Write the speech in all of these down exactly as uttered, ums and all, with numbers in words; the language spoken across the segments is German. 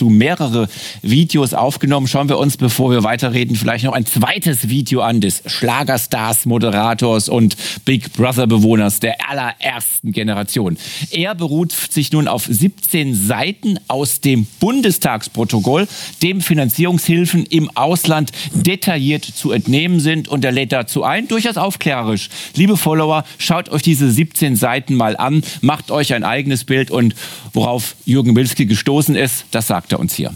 dazu mehrere Videos aufgenommen. Schauen wir uns, bevor wir weiterreden, vielleicht noch ein zweites Video an des Schlagerstars, Moderators und Big Brother-Bewohners der allerersten Generation. Er beruht sich nun auf siebzehn Seiten aus dem Bundestagsprotokoll, dem Finanzierungshilfen im Ausland detailliert zu entnehmen sind, und er lädt dazu ein, durchaus aufklärerisch. Liebe Follower, schaut euch diese siebzehn Seiten mal an, macht euch ein eigenes Bild, und worauf Jürgen Milski gestoßen ist, das sagt er uns hier.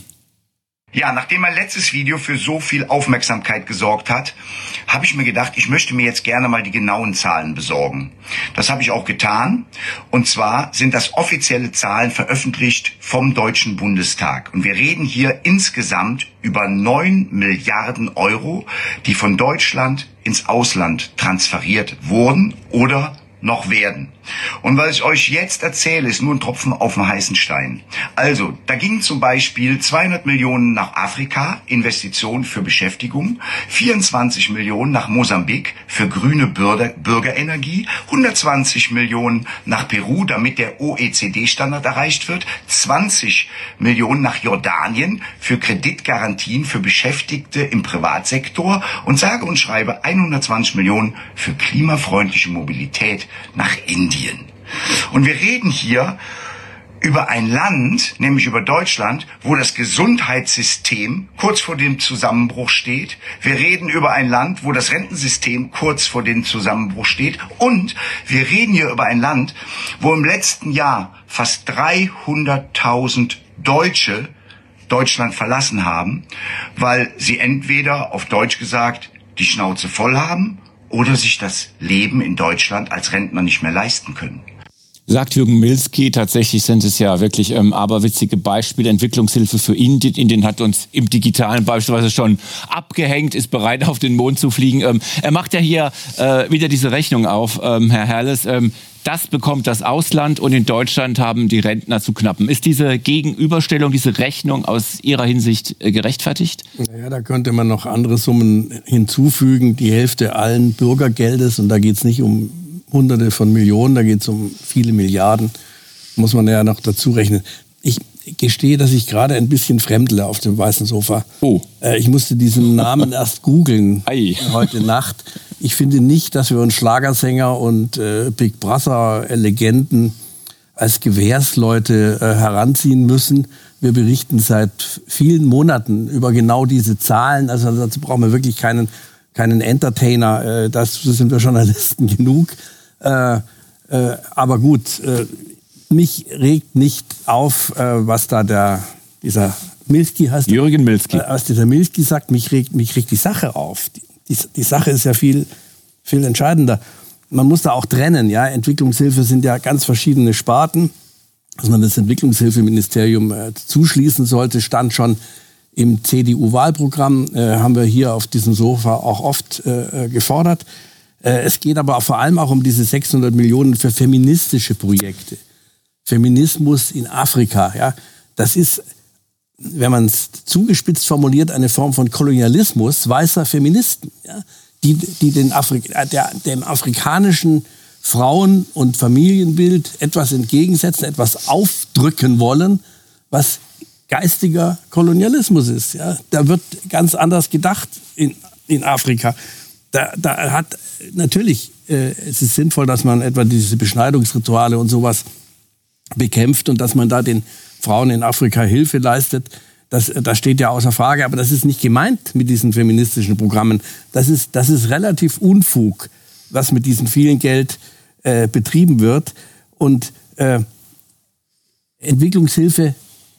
Ja, nachdem mein letztes Video für so viel Aufmerksamkeit gesorgt hat, habe ich mir gedacht, ich möchte mir jetzt gerne mal die genauen Zahlen besorgen. Das habe ich auch getan. Und zwar sind das offizielle Zahlen veröffentlicht vom Deutschen Bundestag. Und wir reden hier insgesamt über neun Milliarden Euro, die von Deutschland ins Ausland transferiert wurden oder noch werden. Und was ich euch jetzt erzähle, ist nur ein Tropfen auf den heißen Stein. Also, da gingen zum Beispiel zweihundert Millionen nach Afrika, Investitionen für Beschäftigung, vierundzwanzig Millionen nach Mosambik für grüne Bürger, Bürgerenergie, hundertzwanzig Millionen nach Peru, damit der O E C D-Standard erreicht wird, zwanzig Millionen nach Jordanien für Kreditgarantien für Beschäftigte im Privatsektor und sage und schreibe hundertzwanzig Millionen für klimafreundliche Mobilität nach Indien. Und wir reden hier über ein Land, nämlich über Deutschland, wo das Gesundheitssystem kurz vor dem Zusammenbruch steht. Wir reden über ein Land, wo das Rentensystem kurz vor dem Zusammenbruch steht. Und wir reden hier über ein Land, wo im letzten Jahr fast dreihunderttausend Deutsche Deutschland verlassen haben, weil sie entweder, auf Deutsch gesagt, die Schnauze voll haben oder sich das Leben in Deutschland als Rentner nicht mehr leisten können. Sagt Jürgen Milski. Tatsächlich sind es ja wirklich ähm, aberwitzige Beispiele. Entwicklungshilfe für Indien. Indien hat uns im Digitalen beispielsweise schon abgehängt, ist bereit, auf den Mond zu fliegen. Ähm, er macht ja hier äh, wieder diese Rechnung auf, ähm, Herr Herles. Ähm, das bekommt das Ausland, und in Deutschland haben die Rentner zu knappen. Ist diese Gegenüberstellung, diese Rechnung aus Ihrer Hinsicht äh, gerechtfertigt? Naja, da könnte man noch andere Summen hinzufügen. Die Hälfte allen Bürgergeldes, und da geht es nicht um Hunderte von Millionen, da geht es um viele Milliarden, muss man ja noch dazu rechnen. Ich gestehe, dass ich gerade ein bisschen fremdle auf dem weißen Sofa. Oh. Äh, ich musste diesen Namen erst googeln heute Nacht. Ich finde nicht, dass wir uns Schlagersänger und äh, Big Brother-Legenden als Gewährsleute äh, heranziehen müssen. Wir berichten seit vielen Monaten über genau diese Zahlen. Also dazu brauchen wir wirklich keinen, keinen Entertainer. Äh, das sind wir Journalisten genug. Äh, äh, aber gut, äh, mich regt nicht auf, äh, was da der dieser Milski heißt. Jürgen Milski. Äh, was dieser Milski sagt, mich regt, mich regt die Sache auf. Die, die, die Sache ist ja viel, viel entscheidender. Man muss da auch trennen. Ja? Entwicklungshilfe sind ja ganz verschiedene Sparten. Dass man das Entwicklungshilfeministerium äh, zuschließen sollte, stand schon im C D U-Wahlprogramm, äh, haben wir hier auf diesem Sofa auch oft äh, gefordert. Äh, es geht aber auch vor allem auch um diese sechshundert Millionen für feministische Projekte. Feminismus in Afrika, ja, das ist, wenn man es zugespitzt formuliert, eine Form von Kolonialismus weißer Feministen, ja, die, die den Afri- der, dem afrikanischen Frauen- und Familienbild etwas entgegensetzen, etwas aufdrücken wollen, was geistiger Kolonialismus ist. Ja. Da wird ganz anders gedacht in, in Afrika. Da, da hat natürlich, äh, es ist sinnvoll, dass man etwa diese Beschneidungsrituale und sowas bekämpft und dass man da den Frauen in Afrika Hilfe leistet. Das, das steht ja außer Frage, aber das ist nicht gemeint mit diesen feministischen Programmen. Das ist, das ist relativ Unfug, was mit diesem vielen Geld äh, betrieben wird. Und äh, Entwicklungshilfe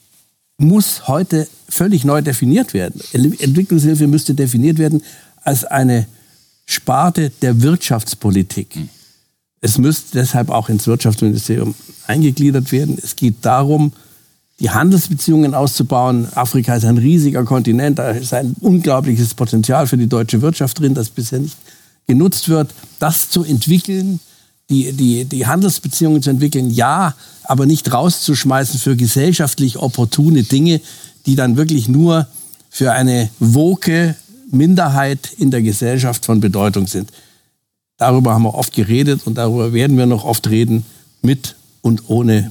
muss heute völlig neu definiert werden. Entwicklungshilfe müsste definiert werden als eine Sparte der Wirtschaftspolitik. Mhm. Es müsste deshalb auch ins Wirtschaftsministerium eingegliedert werden. Es geht darum, die Handelsbeziehungen auszubauen. Afrika ist ein riesiger Kontinent, da ist ein unglaubliches Potenzial für die deutsche Wirtschaft drin, das bisher nicht genutzt wird. Das zu entwickeln, die, die, die Handelsbeziehungen zu entwickeln, ja, aber nicht rauszuschmeißen für gesellschaftlich opportune Dinge, die dann wirklich nur für eine woke Minderheit in der Gesellschaft von Bedeutung sind. Darüber haben wir oft geredet und darüber werden wir noch oft reden, mit und ohne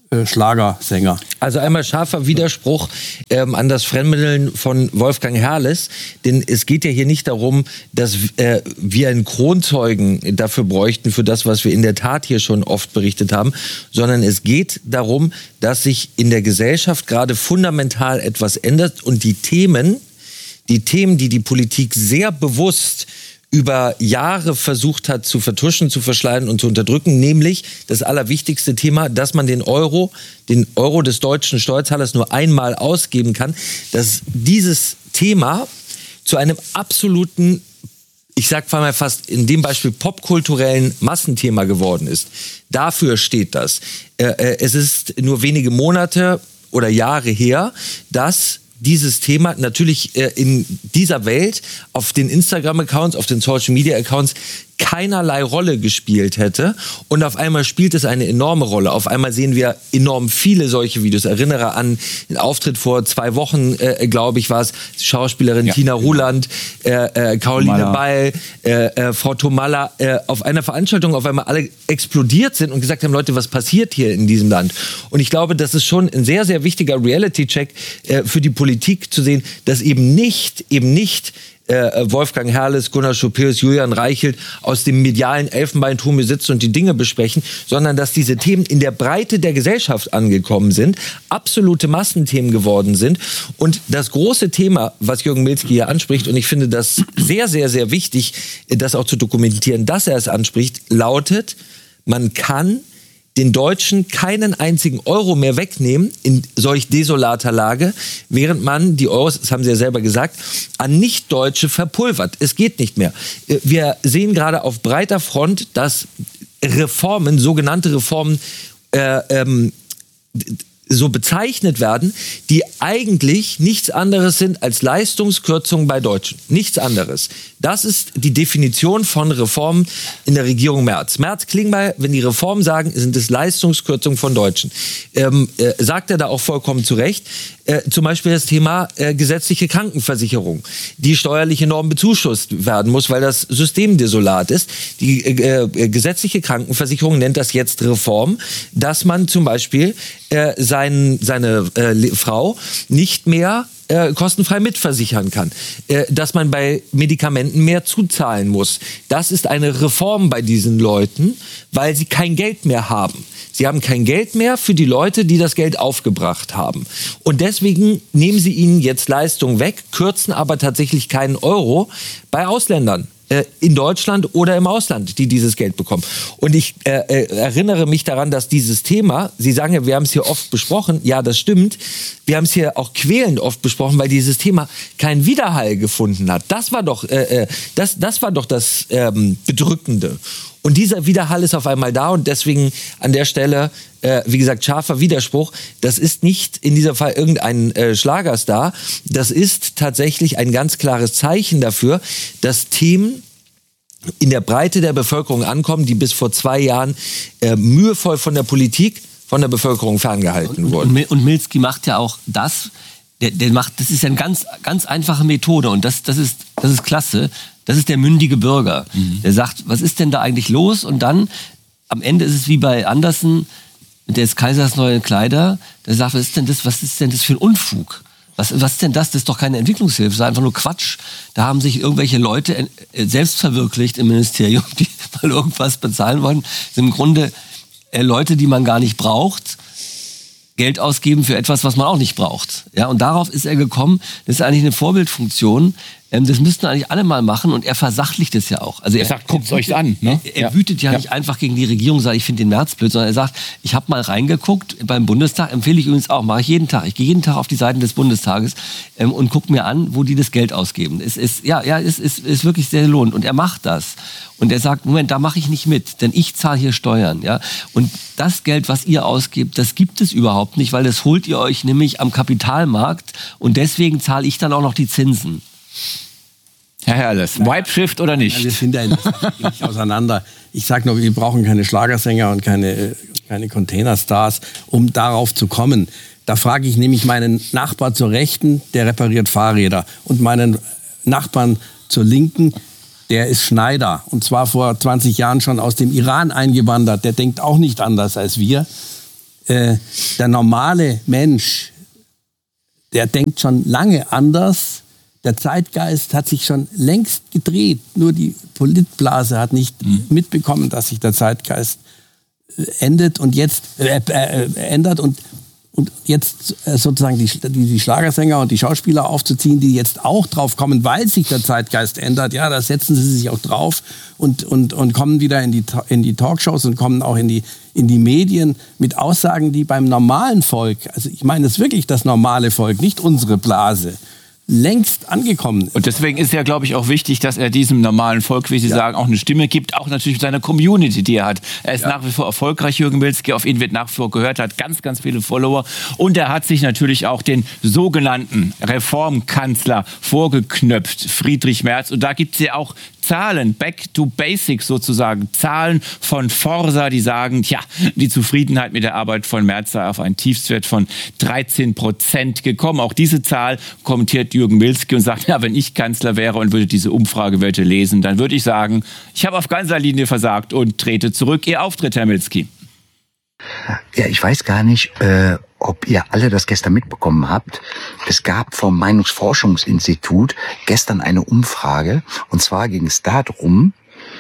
äh, Schlagersänger. Also einmal scharfer Widerspruch ähm, an das Fremdeln von Wolfgang Herrles, denn es geht ja hier nicht darum, dass äh, wir einen Kronzeugen dafür bräuchten, für das, was wir in der Tat hier schon oft berichtet haben, sondern es geht darum, dass sich in der Gesellschaft gerade fundamental etwas ändert und die Themen, die Themen, die die Politik sehr bewusst über Jahre versucht hat zu vertuschen, zu verschleiern und zu unterdrücken, nämlich das allerwichtigste Thema, dass man den Euro, den Euro des deutschen Steuerzahlers nur einmal ausgeben kann, dass dieses Thema zu einem absoluten, ich sag mal fast in dem Beispiel popkulturellen Massenthema geworden ist. Dafür steht das. Es ist nur wenige Monate oder Jahre her, dass dieses Thema natürlich äh, in dieser Welt auf den Instagram-Accounts, auf den Social-Media-Accounts keinerlei Rolle gespielt hätte. Und auf einmal spielt es eine enorme Rolle. Auf einmal sehen wir enorm viele solche Videos. Ich erinnere an den Auftritt vor zwei Wochen, äh, glaube ich, war es Schauspielerin ja. Tina Ruland, äh, äh, Caroline Beil, äh, äh, Frau Tomalla, äh, auf einer Veranstaltung auf einmal alle explodiert sind und gesagt haben, Leute, was passiert hier in diesem Land? Und ich glaube, das ist schon ein sehr, sehr wichtiger Reality-Check äh, für die Politik zu sehen, dass eben nicht, eben nicht Äh, Wolfgang Herrles, Gunnar Schuppeus, Julian Reichelt aus dem medialen Elfenbeinturm hier sitzen und die Dinge besprechen, sondern dass diese Themen in der Breite der Gesellschaft angekommen sind, absolute Massenthemen geworden sind. Und das große Thema, was Jürgen Milzki hier anspricht, und ich finde das sehr, sehr, sehr wichtig, das auch zu dokumentieren, dass er es anspricht, lautet, man kann den Deutschen keinen einzigen Euro mehr wegnehmen in solch desolater Lage, während man die Euros, das haben Sie ja selber gesagt, an Nicht-Deutsche verpulvert. Es geht nicht mehr. Wir sehen gerade auf breiter Front, dass Reformen, sogenannte Reformen, äh, ähm, so bezeichnet werden, die eigentlich nichts anderes sind als Leistungskürzungen bei Deutschen. Nichts anderes. Das ist die Definition von Reformen in der Regierung Merz. Merz-Klingbeil, wenn die Reformen sagen, sind es Leistungskürzungen von Deutschen. Ähm, äh, sagt er da auch vollkommen zu Recht. Äh, zum Beispiel das Thema äh, gesetzliche Krankenversicherung, die steuerlich enorm bezuschusst werden muss, weil das System desolat ist. Die äh, äh, gesetzliche Krankenversicherung nennt das jetzt Reform, dass man zum Beispiel äh, sein, seine äh, Frau nicht mehr Äh, kostenfrei mitversichern kann, äh, dass man bei Medikamenten mehr zuzahlen muss. Das ist eine Reform bei diesen Leuten, weil sie kein Geld mehr haben. Sie haben kein Geld mehr für die Leute, die das Geld aufgebracht haben. Und deswegen nehmen sie ihnen jetzt Leistungen weg, kürzen aber tatsächlich keinen Euro bei Ausländern in Deutschland oder im Ausland, die dieses Geld bekommen. Und ich äh, erinnere mich daran, dass dieses Thema, Sie sagen ja, wir haben es hier oft besprochen, ja, das stimmt, wir haben es hier auch quälend oft besprochen, weil dieses Thema keinen Widerhall gefunden hat. Das war doch, äh, das, das war doch das ähm, Bedrückende. Und dieser Widerhall ist auf einmal da und deswegen an der Stelle, äh, wie gesagt, scharfer Widerspruch. Das ist nicht in diesem Fall irgendein äh, Schlagerstar. Das ist tatsächlich ein ganz klares Zeichen dafür, dass Themen in der Breite der Bevölkerung ankommen, die bis vor zwei Jahren äh, mühevoll von der Politik, von der Bevölkerung ferngehalten und, wurden. Und, und Milzki macht ja auch das, der, der macht, das ist ja eine ganz, ganz einfache Methode und das, das, ist, das ist klasse. Das ist der mündige Bürger, mhm. der sagt, was ist denn da eigentlich los? Und dann, am Ende ist es wie bei Andersen, des Kaisers neue Kleider, der sagt, was ist denn das, was ist denn das für ein Unfug? Was, was ist denn das? Das ist doch keine Entwicklungshilfe, das ist einfach nur Quatsch. Da haben sich irgendwelche Leute selbst verwirklicht im Ministerium, die mal irgendwas bezahlen wollen. Das sind im Grunde äh, Leute, die man gar nicht braucht, Geld ausgeben für etwas, was man auch nicht braucht. Ja, und darauf ist er gekommen. Das ist eigentlich eine Vorbildfunktion. Ähm, das müssten eigentlich alle mal machen und er versachlicht es ja auch. Also er, er sagt, guckt es euch an. Ne? Er, er wütet ja, ja nicht einfach gegen die Regierung, sagt, ich finde den Merz blöd, sondern er sagt, ich habe mal reingeguckt beim Bundestag, empfehle ich übrigens auch, mache ich jeden Tag. Ich gehe jeden Tag auf die Seiten des Bundestages ähm, und gucke mir an, wo die das Geld ausgeben. Es ist, ja, ja, es ist, ist wirklich sehr lohnend und er macht das. Und er sagt, Moment, da mache ich nicht mit, denn ich zahle hier Steuern. Ja? Und das Geld, was ihr ausgebt, das gibt es überhaupt nicht, weil das holt ihr euch nämlich am Kapitalmarkt und deswegen zahle ich dann auch noch die Zinsen. Herr Herrles, White Shift oder nicht? Ja, wir sind ja in nicht auseinander. Ich sage nur, wir brauchen keine Schlagersänger und keine, keine Containerstars, um darauf zu kommen. Da frage ich nämlich meinen Nachbar zur Rechten, der repariert Fahrräder, und meinen Nachbarn zur Linken, der ist Schneider. Und zwar vor zwanzig Jahren schon aus dem Iran eingewandert. Der denkt auch nicht anders als wir. äh, der normale Mensch, der denkt schon lange anders. Der Zeitgeist hat sich schon längst gedreht. Nur die Politblase hat nicht mhm. mitbekommen, dass sich der Zeitgeist äh, endet und jetzt äh, äh, ändert und Und jetzt äh, sozusagen die, die, die Schlagersänger und die Schauspieler aufzuziehen, die jetzt auch drauf kommen, weil sich der Zeitgeist ändert, ja, da setzen sie sich auch drauf und, und, und kommen wieder in die, in die Talkshows und kommen auch in die, in die Medien mit Aussagen, die beim normalen Volk, also ich meine es wirklich das normale Volk, nicht unsere Blase, längst angekommen ist. Und deswegen ist ja, glaube ich, auch wichtig, dass er diesem normalen Volk, wie Sie ja. sagen, auch eine Stimme gibt, auch natürlich mit seiner Community, die er hat. Er ist ja. nach wie vor erfolgreich, Jürgen Milzki, auf ihn wird nach wie vor gehört, hat ganz, ganz viele Follower und er hat sich natürlich auch den sogenannten Reformkanzler vorgeknöpft, Friedrich Merz, und da gibt es ja auch Zahlen, back to basics sozusagen, Zahlen von Forsa, die sagen, ja, die Zufriedenheit mit der Arbeit von Merz sei auf einen Tiefstwert von dreizehn Prozent gekommen. Auch diese Zahl kommentiert Jürgen Milzki und sagt, ja, wenn ich Kanzler wäre und würde diese Umfragewerte lesen, dann würde ich sagen, ich habe auf ganzer Linie versagt und trete zurück. Ihr Auftritt, Herr Milzki. Ja, ich weiß gar nicht, äh, ob ihr alle das gestern mitbekommen habt. Es gab vom Meinungsforschungsinstitut gestern eine Umfrage. Und zwar ging es darum,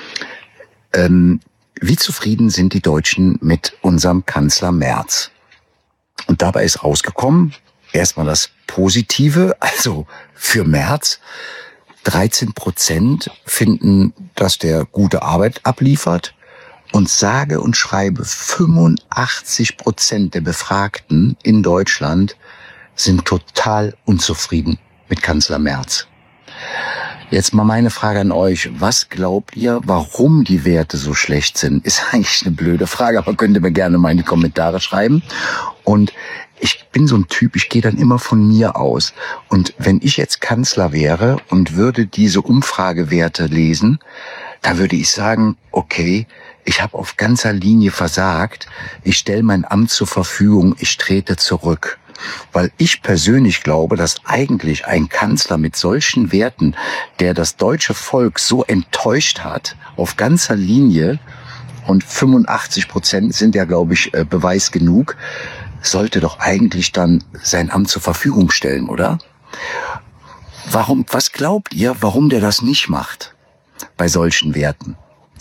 ähm, wie zufrieden sind die Deutschen mit unserem Kanzler Merz. Und dabei ist rausgekommen, erstmal das Positive, also für Merz. dreizehn Prozent finden, dass der gute Arbeit abliefert. Und sage und schreibe, fünfundachtzig Prozent der Befragten in Deutschland sind total unzufrieden mit Kanzler Merz. Jetzt mal meine Frage an euch. Was glaubt ihr, warum die Werte so schlecht sind? Ist eigentlich eine blöde Frage, aber könnt ihr mir gerne mal in die Kommentare schreiben. Und ich bin so ein Typ, ich gehe dann immer von mir aus. Und wenn ich jetzt Kanzler wäre und würde diese Umfragewerte lesen, da würde ich sagen, okay, ich habe auf ganzer Linie versagt, ich stelle mein Amt zur Verfügung, ich trete zurück. Weil ich persönlich glaube, dass eigentlich ein Kanzler mit solchen Werten, der das deutsche Volk so enttäuscht hat, auf ganzer Linie, und fünfundachtzig Prozent sind ja, glaube ich, Beweis genug, sollte doch eigentlich dann sein Amt zur Verfügung stellen, oder? Warum, was glaubt ihr, warum der das nicht macht bei solchen Werten?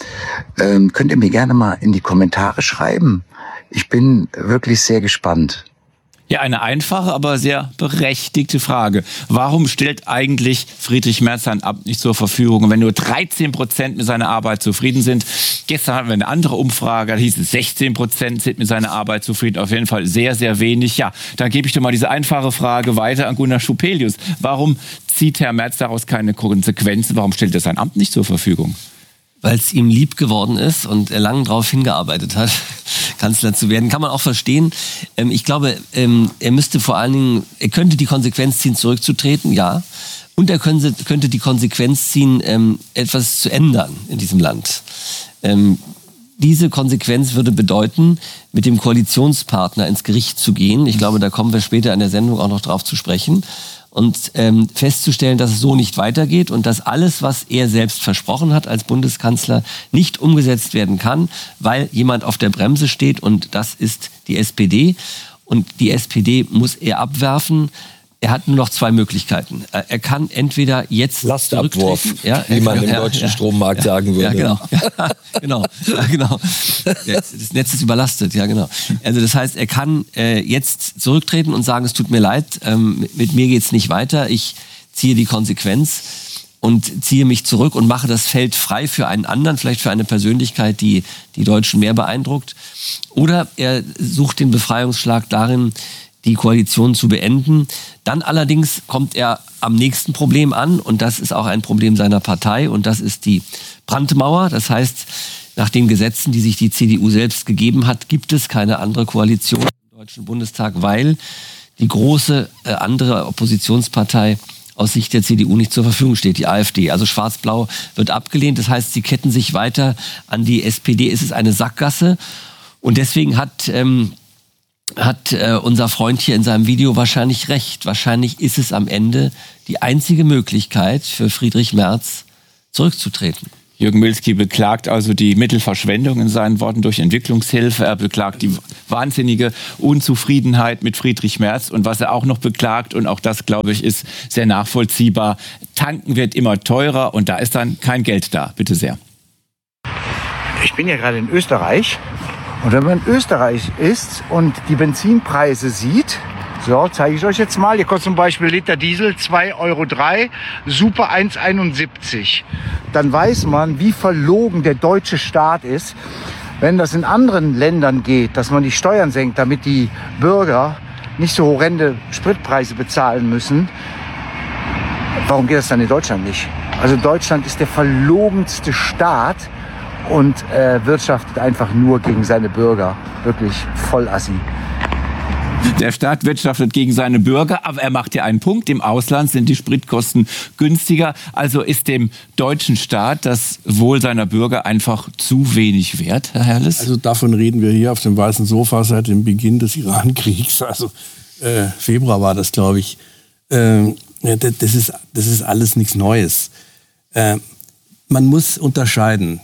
Ähm, könnt ihr mir gerne mal in die Kommentare schreiben. Ich bin wirklich sehr gespannt. Ja, eine einfache, aber sehr berechtigte Frage. Warum stellt eigentlich Friedrich Merz sein Amt nicht zur Verfügung? Und wenn nur dreizehn Prozent mit seiner Arbeit zufrieden sind, gestern hatten wir eine andere Umfrage, da hieß es sechzehn Prozent sind mit seiner Arbeit zufrieden, auf jeden Fall sehr, sehr wenig. Ja, dann gebe ich doch mal diese einfache Frage weiter an Gunnar Schupelius. Warum zieht Herr Merz daraus keine Konsequenzen? Warum stellt er sein Amt nicht zur Verfügung? Weil es ihm lieb geworden ist und er lange darauf hingearbeitet hat, Kanzler zu werden. Kann man auch verstehen. Ähm, ich glaube, ähm, er müsste vor allen Dingen, er könnte die Konsequenz ziehen, zurückzutreten, ja. Und er könnte, könnte die Konsequenz ziehen, ähm, etwas zu ändern in diesem Land. Ähm, diese Konsequenz würde bedeuten, mit dem Koalitionspartner ins Gericht zu gehen. Ich glaube, da kommen wir später in der Sendung auch noch drauf zu sprechen. Und ähm, festzustellen, dass es so nicht weitergeht und dass alles, was er selbst versprochen hat als Bundeskanzler, nicht umgesetzt werden kann, weil jemand auf der Bremse steht, und das ist die S P D. Und die S P D muss er abwerfen. Er hat nur noch zwei Möglichkeiten. Er kann entweder jetzt Lastabwurf, ja, wie man im ja, deutschen ja, Strommarkt ja, sagen würde. Ja, genau. Ja, genau. Ja, genau. Das Netz ist überlastet, ja genau. Also das heißt, er kann äh, jetzt zurücktreten und sagen, es tut mir leid, ähm, mit, mit mir geht's nicht weiter, ich ziehe die Konsequenz und ziehe mich zurück und mache das Feld frei für einen anderen, vielleicht für eine Persönlichkeit, die die Deutschen mehr beeindruckt. Oder er sucht den Befreiungsschlag darin, die Koalition zu beenden. Dann allerdings kommt er am nächsten Problem an, und das ist auch ein Problem seiner Partei, und das ist die Brandmauer. Das heißt, nach den Gesetzen, die sich die C D U selbst gegeben hat, gibt es keine andere Koalition im Deutschen Bundestag, weil die große äh, andere Oppositionspartei aus Sicht der C D U nicht zur Verfügung steht, die AfD. Also Schwarz-Blau wird abgelehnt. Das heißt, sie ketten sich weiter an die S P D. Es ist eine Sackgasse, und deswegen hat ähm, hat äh, unser Freund hier in seinem Video wahrscheinlich recht. Wahrscheinlich ist es am Ende die einzige Möglichkeit für Friedrich Merz, zurückzutreten. Jürgen Milski beklagt also die Mittelverschwendung in seinen Worten durch Entwicklungshilfe. Er beklagt die wahnsinnige Unzufriedenheit mit Friedrich Merz. Und was er auch noch beklagt, und auch das, glaube ich, ist sehr nachvollziehbar, tanken wird immer teurer und da ist dann kein Geld da. Bitte sehr. Ich bin ja gerade in Österreich. Und wenn man in Österreich ist und die Benzinpreise sieht, so, zeige ich euch jetzt mal. Hier kostet zum Beispiel Liter Diesel zwei Euro drei, Super eins Komma einundsiebzig. Dann weiß man, wie verlogen der deutsche Staat ist. Wenn das in anderen Ländern geht, dass man die Steuern senkt, damit die Bürger nicht so horrende Spritpreise bezahlen müssen, warum geht das dann in Deutschland nicht? Also Deutschland ist der verlogenste Staat und äh, wirtschaftet einfach nur gegen seine Bürger. Wirklich voll assi. Der Staat wirtschaftet gegen seine Bürger, aber er macht ja einen Punkt. Im Ausland sind die Spritkosten günstiger. Also ist dem deutschen Staat das Wohl seiner Bürger einfach zu wenig wert, Herr Herles? Also davon reden wir hier auf dem weißen Sofa seit dem Beginn des Iran-Kriegs. Also äh, Februar war das, glaube ich. Äh, das, ist, das ist alles nichts Neues. Äh, man muss unterscheiden.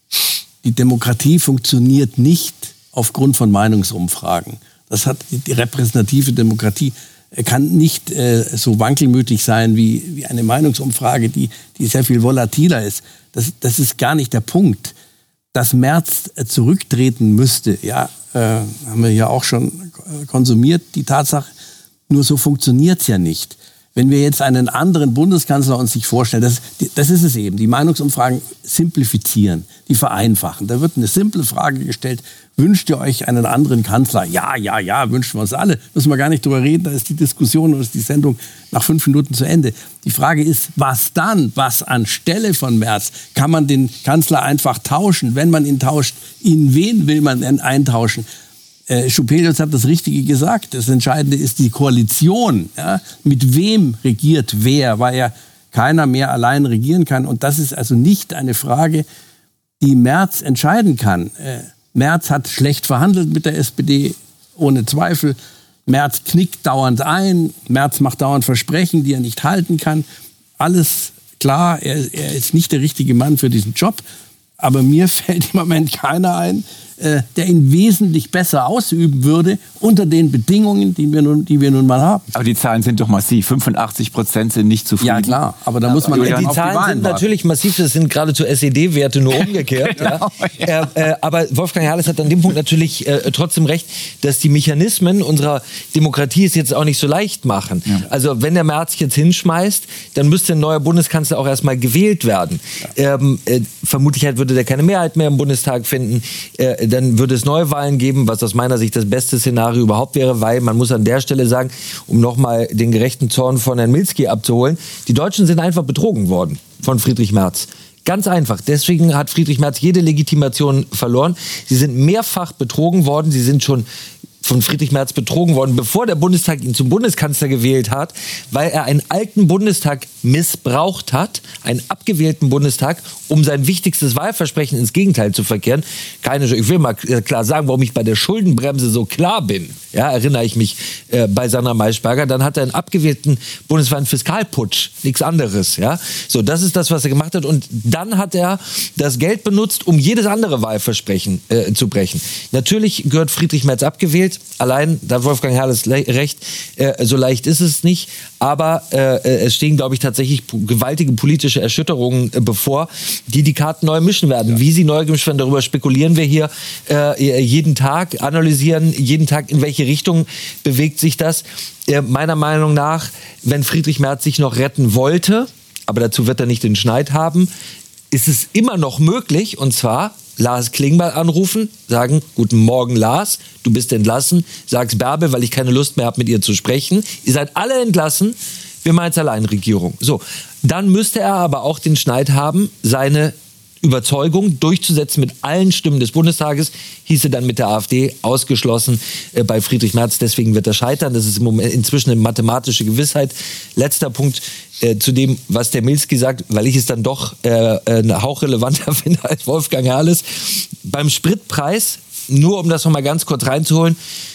Die Demokratie funktioniert nicht aufgrund von Meinungsumfragen. Das hat die repräsentative Demokratie kann nicht äh, so wankelmütig sein wie, wie eine Meinungsumfrage, die, die sehr viel volatiler ist. Das, das ist gar nicht der Punkt. Dass Merz äh, zurücktreten müsste, ja, äh, haben wir ja auch schon konsumiert, die Tatsache. Nur so funktioniert's ja nicht. Wenn wir jetzt einen anderen Bundeskanzler uns sich vorstellen, das, das ist es eben, die Meinungsumfragen simplifizieren, die vereinfachen. Da wird eine simple Frage gestellt, wünscht ihr euch einen anderen Kanzler? Ja, ja, ja, wünschen wir uns alle. Müssen wir gar nicht drüber reden, da ist die Diskussion oder ist die Sendung nach fünf Minuten zu Ende. Die Frage ist, was dann? Was anstelle von Merz? Kann man den Kanzler einfach tauschen? Wenn man ihn tauscht, in wen will man denn eintauschen? Äh, Schupelius hat das Richtige gesagt. Das Entscheidende ist die Koalition. Ja? Mit wem regiert wer, weil ja keiner mehr allein regieren kann. Und das ist also nicht eine Frage, die Merz entscheiden kann. Äh, Merz hat schlecht verhandelt mit der S P D, ohne Zweifel. Merz knickt dauernd ein. Merz macht dauernd Versprechen, die er nicht halten kann. Alles klar, er, er ist nicht der richtige Mann für diesen Job. Aber mir fällt im Moment keiner ein, äh, der ihn wesentlich besser ausüben würde unter den Bedingungen, die wir nun, die wir nun mal haben. Aber die Zahlen sind doch massiv. fünfundachtzig Prozent sind nicht zufrieden. Ja klar, aber da ja, muss man die, dann die auf Zahlen die Wahlen sind warten. Natürlich massiv. Das sind geradezu S E D-Werte, nur umgekehrt. Genau, ja. Ja. Äh, äh, aber Wolfgang Herles hat an dem Punkt natürlich äh, trotzdem recht, dass die Mechanismen unserer Demokratie es jetzt auch nicht so leicht machen. Ja. Also wenn der Merz jetzt hinschmeißt, dann müsste ein neuer Bundeskanzler auch erstmal gewählt werden. Ja. Ähm, äh, vermutlich halt würde der keine Mehrheit mehr im Bundestag finden. Äh, dann würde es Neuwahlen geben, was aus meiner Sicht das beste Szenario überhaupt wäre, weil man muss an der Stelle sagen, um nochmal den gerechten Zorn von Herrn Milski abzuholen, die Deutschen sind einfach betrogen worden von Friedrich Merz. Ganz einfach. Deswegen hat Friedrich Merz jede Legitimation verloren. Sie sind mehrfach betrogen worden. Sie sind schon von Friedrich Merz betrogen worden, bevor der Bundestag ihn zum Bundeskanzler gewählt hat, weil er einen alten Bundestag missbraucht hat, einen abgewählten Bundestag, um sein wichtigstes Wahlversprechen ins Gegenteil zu verkehren. Keine, ich will mal klar sagen, warum ich bei der Schuldenbremse so klar bin. Ja, erinnere ich mich äh, bei Sandra Maischberger. Dann hat er einen abgewählten bundesweiten Fiskalputsch, nichts anderes. Ja, so das ist das, was er gemacht hat. Und dann hat er das Geld benutzt, um jedes andere Wahlversprechen äh, zu brechen. Natürlich gehört Friedrich Merz abgewählt. Allein, da hat Wolfgang Herles recht, äh, so leicht ist es nicht. Aber äh, es stehen, glaube ich, tatsächlich gewaltige politische Erschütterungen äh, bevor, die die Karten neu mischen werden. Ja. Wie sie neu gemischt werden, darüber spekulieren wir hier äh, jeden Tag, analysieren jeden Tag, in welche Richtung bewegt sich das. Äh, meiner Meinung nach, wenn Friedrich Merz sich noch retten wollte, aber dazu wird er nicht den Schneid haben, ist es immer noch möglich, und zwar Lars Klingbeil anrufen, sagen, guten Morgen Lars, du bist entlassen, sag's Bärbel, weil ich keine Lust mehr habe, mit ihr zu sprechen. Ihr seid alle entlassen, wir machen jetzt Alleinregierung. So, dann müsste er aber auch den Schneid haben, seine Überzeugung durchzusetzen mit allen Stimmen des Bundestages, hieße dann mit der AfD ausgeschlossen äh, bei Friedrich Merz. Deswegen wird er scheitern. Das ist im Moment inzwischen eine mathematische Gewissheit. Letzter Punkt äh, zu dem, was der Milski sagt, weil ich es dann doch äh, äh, hauchrelevanter finde als Wolfgang Herles. Beim Spritpreis, nur um das noch mal ganz kurz reinzuholen,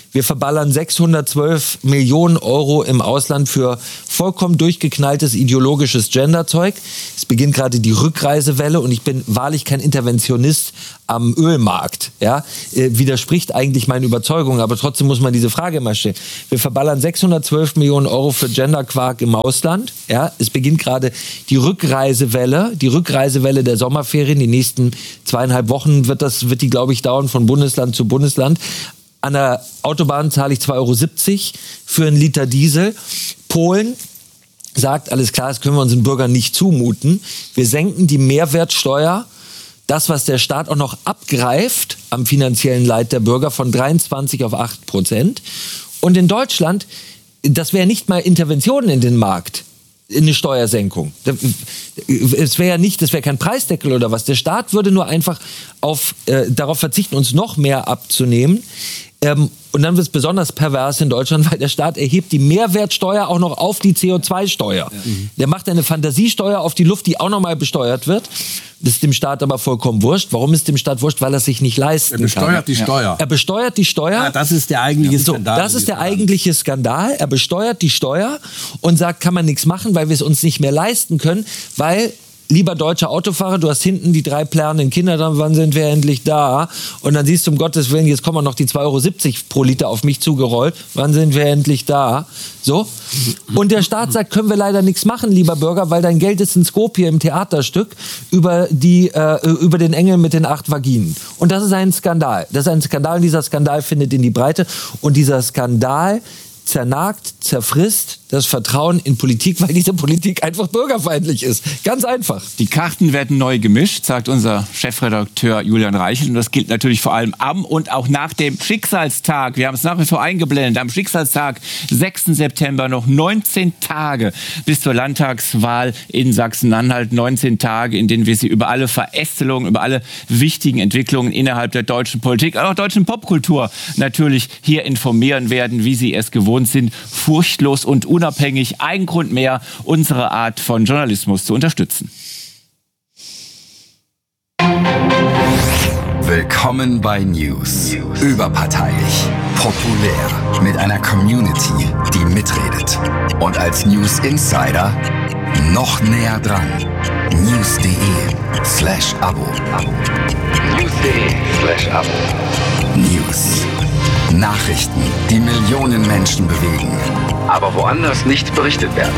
Wir verballern sechshundertzwölf Millionen Euro im Ausland für vollkommen durchgeknalltes ideologisches Genderzeug. Es beginnt gerade die Rückreisewelle und ich bin wahrlich kein Interventionist am Ölmarkt. Ja? Äh, widerspricht eigentlich meinen Überzeugungen, aber trotzdem muss man diese Frage immer stellen. Wir verballern sechshundertzwölf Millionen Euro für Genderquark im Ausland. Ja? Es beginnt gerade die Rückreisewelle, die Rückreisewelle der Sommerferien. Die nächsten zweieinhalb Wochen wird das, wird die, glaube ich, dauern von Bundesland zu Bundesland. An der Autobahn zahle ich zwei Euro siebzig für einen Liter Diesel. Polen sagt, alles klar, das können wir unseren Bürgern nicht zumuten. Wir senken die Mehrwertsteuer, das, was der Staat auch noch abgreift am finanziellen Leid der Bürger, von dreiundzwanzig auf acht Prozent. Und in Deutschland, das wäre nicht mal Intervention in den Markt, eine Steuersenkung. Es wäre ja nicht, das wäre kein Preisdeckel oder was. Der Staat würde nur einfach auf, äh, darauf verzichten, uns noch mehr abzunehmen. Ähm, und dann wird es besonders pervers in Deutschland, weil der Staat erhebt die Mehrwertsteuer auch noch auf die C O zwei Steuer. Ja. Der macht eine Fantasiesteuer auf die Luft, die auch nochmal besteuert wird. Das ist dem Staat aber vollkommen wurscht. Warum ist dem Staat wurscht? Weil er sich nicht leisten kann. Er besteuert kann. die Steuer. Er besteuert die Steuer. Ja, das ist der eigentliche Skandal. So, das ist der eigentliche Skandal. Er besteuert die Steuer und sagt, kann man nichts machen, weil wir es uns nicht mehr leisten können, weil... Lieber deutscher Autofahrer, du hast hinten die drei plärrenden Kinder, dann wann sind wir endlich da? Und dann siehst du, um Gottes Willen, jetzt kommen noch die zwei Euro siebzig pro Liter auf mich zugerollt. Wann sind wir endlich da? So. Und der Staat sagt, können wir leider nichts machen, lieber Bürger, weil dein Geld ist ein Skopje im Theaterstück über, die, äh, über den Engel mit den acht Vaginen. Und das ist ein Skandal. Das ist ein Skandal und dieser Skandal findet in die Breite. Und dieser Skandal zernagt, zerfrisst das Vertrauen in Politik, weil diese Politik einfach bürgerfeindlich ist. Ganz einfach. Die Karten werden neu gemischt, sagt unser Chefredakteur Julian Reichelt. Und das gilt natürlich vor allem am und auch nach dem Schicksalstag. Wir haben es nach wie vor eingeblendet. Am Schicksalstag, sechsten September, noch neunzehn Tage bis zur Landtagswahl in Sachsen-Anhalt. neunzehn Tage, in denen wir Sie über alle Verästelungen, über alle wichtigen Entwicklungen innerhalb der deutschen Politik, auch deutschen Popkultur natürlich hier informieren werden, wie Sie es gewohnt sind, furchtlos und unabhängig. Ein Grund mehr, unsere Art von Journalismus zu unterstützen. Willkommen bei News. Überparteilich, populär, mit einer Community, die mitredet. Und als News Insider noch näher dran. News.de slash Abo. News.de slash Abo. News. Nachrichten, die Millionen Menschen bewegen, aber woanders nicht berichtet werden.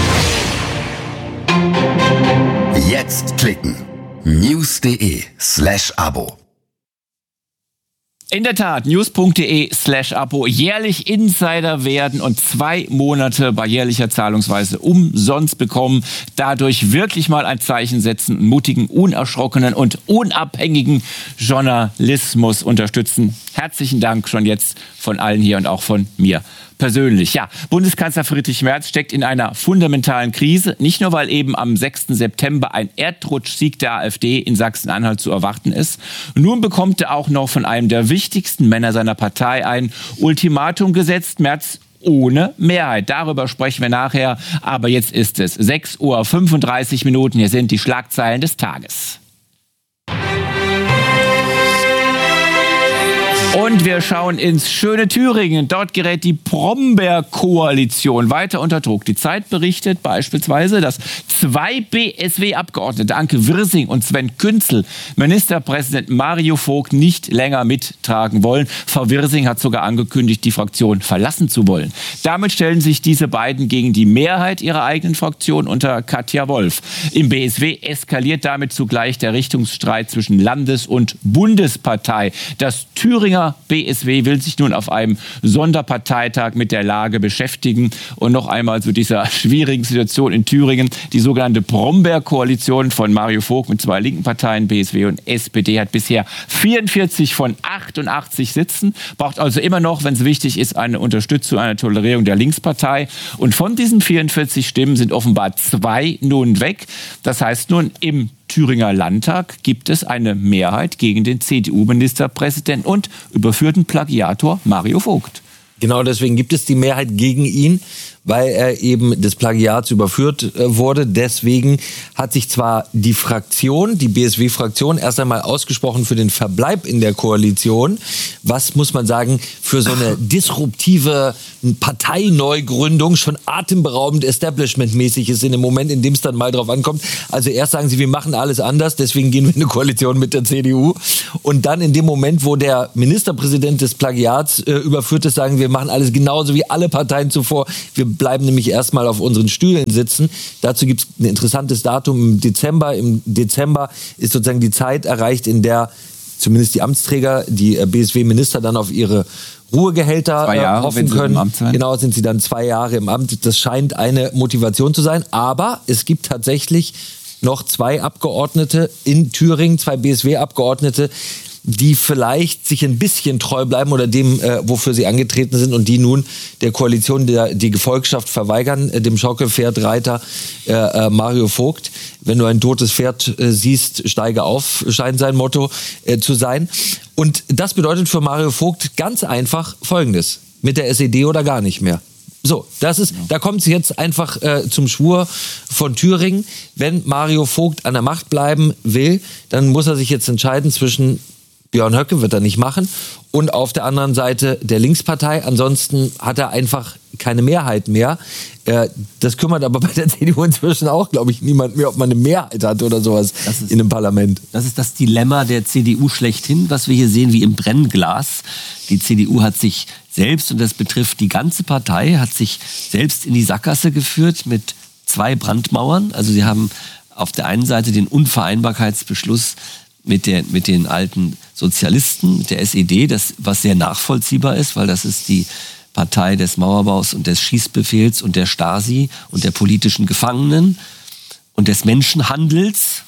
Jetzt klicken. News.de slash Abo. In der Tat, news.de slash Abo, jährlich Insider werden und zwei Monate bei jährlicher Zahlungsweise umsonst bekommen. Dadurch wirklich mal ein Zeichen setzen, mutigen, unerschrockenen und unabhängigen Journalismus unterstützen. Herzlichen Dank schon jetzt von allen hier und auch von mir persönlich. Ja, Bundeskanzler Friedrich Merz steckt in einer fundamentalen Krise. Nicht nur, weil eben am sechsten September ein Erdrutschsieg der AfD in Sachsen-Anhalt zu erwarten ist. Nun bekommt er auch noch von einem der wichtigsten Männer seiner Partei ein Ultimatum gesetzt. Merz ohne Mehrheit. Darüber sprechen wir nachher. Aber jetzt ist es sechs Uhr fünfunddreißig Minuten. Hier sind die Schlagzeilen des Tages. Und wir schauen ins schöne Thüringen. Dort gerät die Brombeer-Koalition weiter unter Druck. Die Zeit berichtet beispielsweise, dass zwei B S W-Abgeordnete, Anke Wirsing und Sven Künzel, Ministerpräsident Mario Vogt nicht länger mittragen wollen. Frau Wirsing hat sogar angekündigt, die Fraktion verlassen zu wollen. Damit stellen sich diese beiden gegen die Mehrheit ihrer eigenen Fraktion unter Katja Wolf. Im B S W eskaliert damit zugleich der Richtungsstreit zwischen Landes- und Bundespartei. Das Thüringer B S W will sich nun auf einem Sonderparteitag mit der Lage beschäftigen und noch einmal zu dieser schwierigen Situation in Thüringen. Die sogenannte Brombeer-Koalition von Mario Vogt mit zwei linken Parteien, B S W und S P D, hat bisher vierundvierzig von achtundachtzig Sitzen, braucht also immer noch, wenn es wichtig ist, eine Unterstützung, eine Tolerierung der Linkspartei. Und von diesen vierundvierzig Stimmen sind offenbar zwei nun weg. Das heißt nun, im Thüringer Landtag gibt es eine Mehrheit gegen den C D U-Ministerpräsidenten und überführten Plagiator Mario Vogt. Genau deswegen gibt es die Mehrheit gegen ihn, weil er eben des Plagiats überführt äh, wurde. Deswegen hat sich zwar die Fraktion, die B S W-Fraktion, erst einmal ausgesprochen für den Verbleib in der Koalition. Was, muss man sagen, für so eine disruptive Parteineugründung schon atemberaubend establishmentmäßig ist in dem Moment, in dem es dann mal drauf ankommt. Also erst sagen sie, wir machen alles anders, deswegen gehen wir in eine Koalition mit der C D U. Und dann in dem Moment, wo der Ministerpräsident des Plagiats äh, überführt ist, sagen wir, wir machen alles genauso wie alle Parteien zuvor. Wir bleiben nämlich erstmal auf unseren Stühlen sitzen. Dazu gibt es ein interessantes Datum im Dezember. Im Dezember ist sozusagen die Zeit erreicht, in der zumindest die Amtsträger, die B S W-Minister dann auf ihre Ruhegehälter zwei Jahre, hoffen wenn sie können. im Amt sein. Genau, sind sie dann zwei Jahre im Amt. Das scheint eine Motivation zu sein. Aber es gibt tatsächlich noch zwei Abgeordnete in Thüringen, zwei B S W-Abgeordnete, die vielleicht sich ein bisschen treu bleiben oder dem, äh, wofür sie angetreten sind und die nun der Koalition der, die Gefolgschaft verweigern, äh, dem Schaukelpferdreiter äh, äh, Mario Vogt. Wenn du ein totes Pferd äh, siehst, steige auf, scheint sein Motto äh, zu sein. Und das bedeutet für Mario Vogt ganz einfach Folgendes: Mit der S E D oder gar nicht mehr. So, das ist, da kommt es jetzt einfach äh, zum Schwur von Thüringen. Wenn Mario Vogt an der Macht bleiben will, dann muss er sich jetzt entscheiden zwischen Björn Höcke, wird er nicht machen, und auf der anderen Seite der Linkspartei. Ansonsten hat er einfach keine Mehrheit mehr. Äh, das kümmert aber bei der C D U inzwischen auch, glaube ich, niemand mehr, ob man eine Mehrheit hat oder sowas in einem Parlament. Das ist das Dilemma der C D U schlechthin, was wir hier sehen wie im Brennglas. Die C D U hat sich selbst, und das betrifft die ganze Partei, hat sich selbst in die Sackgasse geführt mit zwei Brandmauern. Also sie haben auf der einen Seite den Unvereinbarkeitsbeschluss mit, der, mit den alten Sozialisten, mit der S E D, das, was sehr nachvollziehbar ist, weil das ist die Partei des Mauerbaus und des Schießbefehls und der Stasi und der politischen Gefangenen und des Menschenhandels.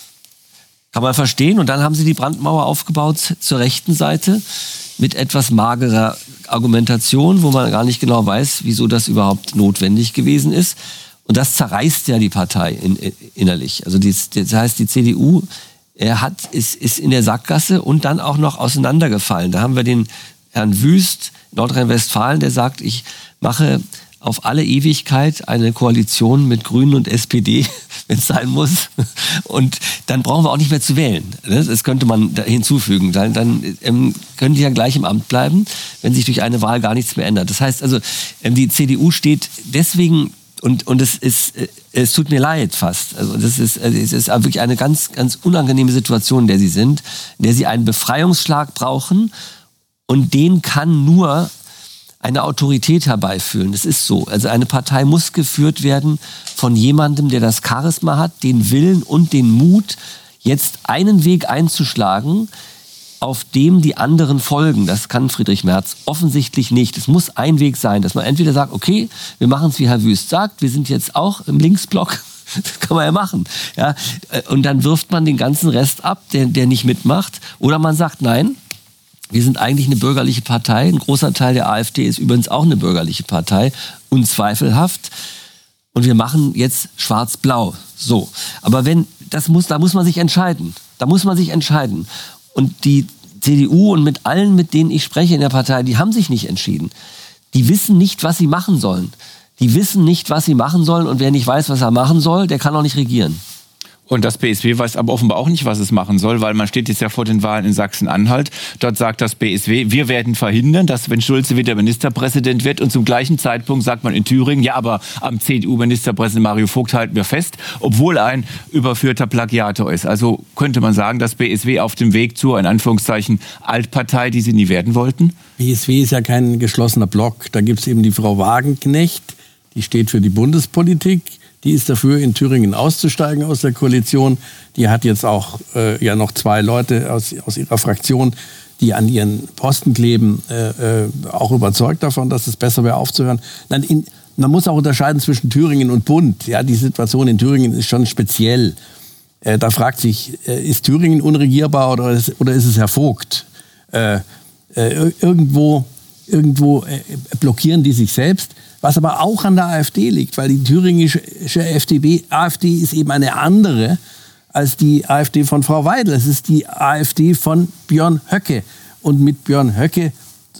Kann man verstehen. Und dann haben sie die Brandmauer aufgebaut zur rechten Seite mit etwas magerer Argumentation, wo man gar nicht genau weiß, wieso das überhaupt notwendig gewesen ist. Und das zerreißt ja die Partei in, in, innerlich. Also die, das heißt, die C D U er hat, ist, ist in der Sackgasse und dann auch noch auseinandergefallen. Da haben wir den Herrn Wüst, Nordrhein-Westfalen, der sagt, ich mache auf alle Ewigkeit eine Koalition mit Grünen und S P D, wenn es sein muss. Und dann brauchen wir auch nicht mehr zu wählen. Das könnte man da hinzufügen. Dann, dann ähm, können die ja gleich im Amt bleiben, wenn sich durch eine Wahl gar nichts mehr ändert. Das heißt also, ähm, die C D U steht deswegen, und, und es ist, es tut mir leid fast. Also das ist, es ist wirklich eine ganz, ganz unangenehme Situation, in der sie sind, in der sie einen Befreiungsschlag brauchen, und den kann nur eine Autorität herbeiführen. Das ist so. Also eine Partei muss geführt werden von jemandem, der das Charisma hat, den Willen und den Mut, jetzt einen Weg einzuschlagen, auf dem die anderen folgen. Das kann Friedrich Merz offensichtlich nicht. Es muss ein Weg sein, dass man entweder sagt, okay, wir machen es, wie Herr Wüst sagt, wir sind jetzt auch im Linksblock. Das kann man ja machen. Ja? Und dann wirft man den ganzen Rest ab, der, der nicht mitmacht. Oder man sagt, nein, wir sind eigentlich eine bürgerliche Partei. Ein großer Teil der AfD ist übrigens auch eine bürgerliche Partei, unzweifelhaft. Und wir machen jetzt schwarz-blau. So. Aber wenn, das muss, da muss man sich entscheiden. Da muss man sich entscheiden. Und die C D U und mit allen, mit denen ich spreche in der Partei, die haben sich nicht entschieden. Die wissen nicht, was sie machen sollen. Die wissen nicht, was sie machen sollen. Und wer nicht weiß, was er machen soll, der kann auch nicht regieren. Und das B S W weiß aber offenbar auch nicht, was es machen soll, weil man steht jetzt ja vor den Wahlen in Sachsen-Anhalt. Dort sagt das B S W, wir werden verhindern, dass wenn Schulze wieder Ministerpräsident wird. Und zum gleichen Zeitpunkt sagt man in Thüringen, ja, aber am C D U-Ministerpräsident Mario Vogt halten wir fest, obwohl ein überführter Plagiator ist. Also könnte man sagen, das B S W auf dem Weg zur, in Anführungszeichen, Altpartei, die sie nie werden wollten? B S W ist ja kein geschlossener Block. Da gibt es eben die Frau Wagenknecht, die steht für die Bundespolitik. Die ist dafür, in Thüringen auszusteigen aus der Koalition. Die hat jetzt auch äh, ja noch zwei Leute aus, aus ihrer Fraktion, die an ihren Posten kleben, äh, äh, auch überzeugt davon, dass es besser wäre, aufzuhören. Dann in, man muss auch unterscheiden zwischen Thüringen und Bund. Ja, die Situation in Thüringen ist schon speziell. Äh, da fragt sich, äh, ist Thüringen unregierbar oder ist, oder ist es Herr Vogt? Äh, äh, irgendwo irgendwo äh, blockieren die sich selbst. Was aber auch an der AfD liegt, weil die thüringische F D P, AfD ist eben eine andere als die AfD von Frau Weidel. Es ist die AfD von Björn Höcke. Und mit Björn Höcke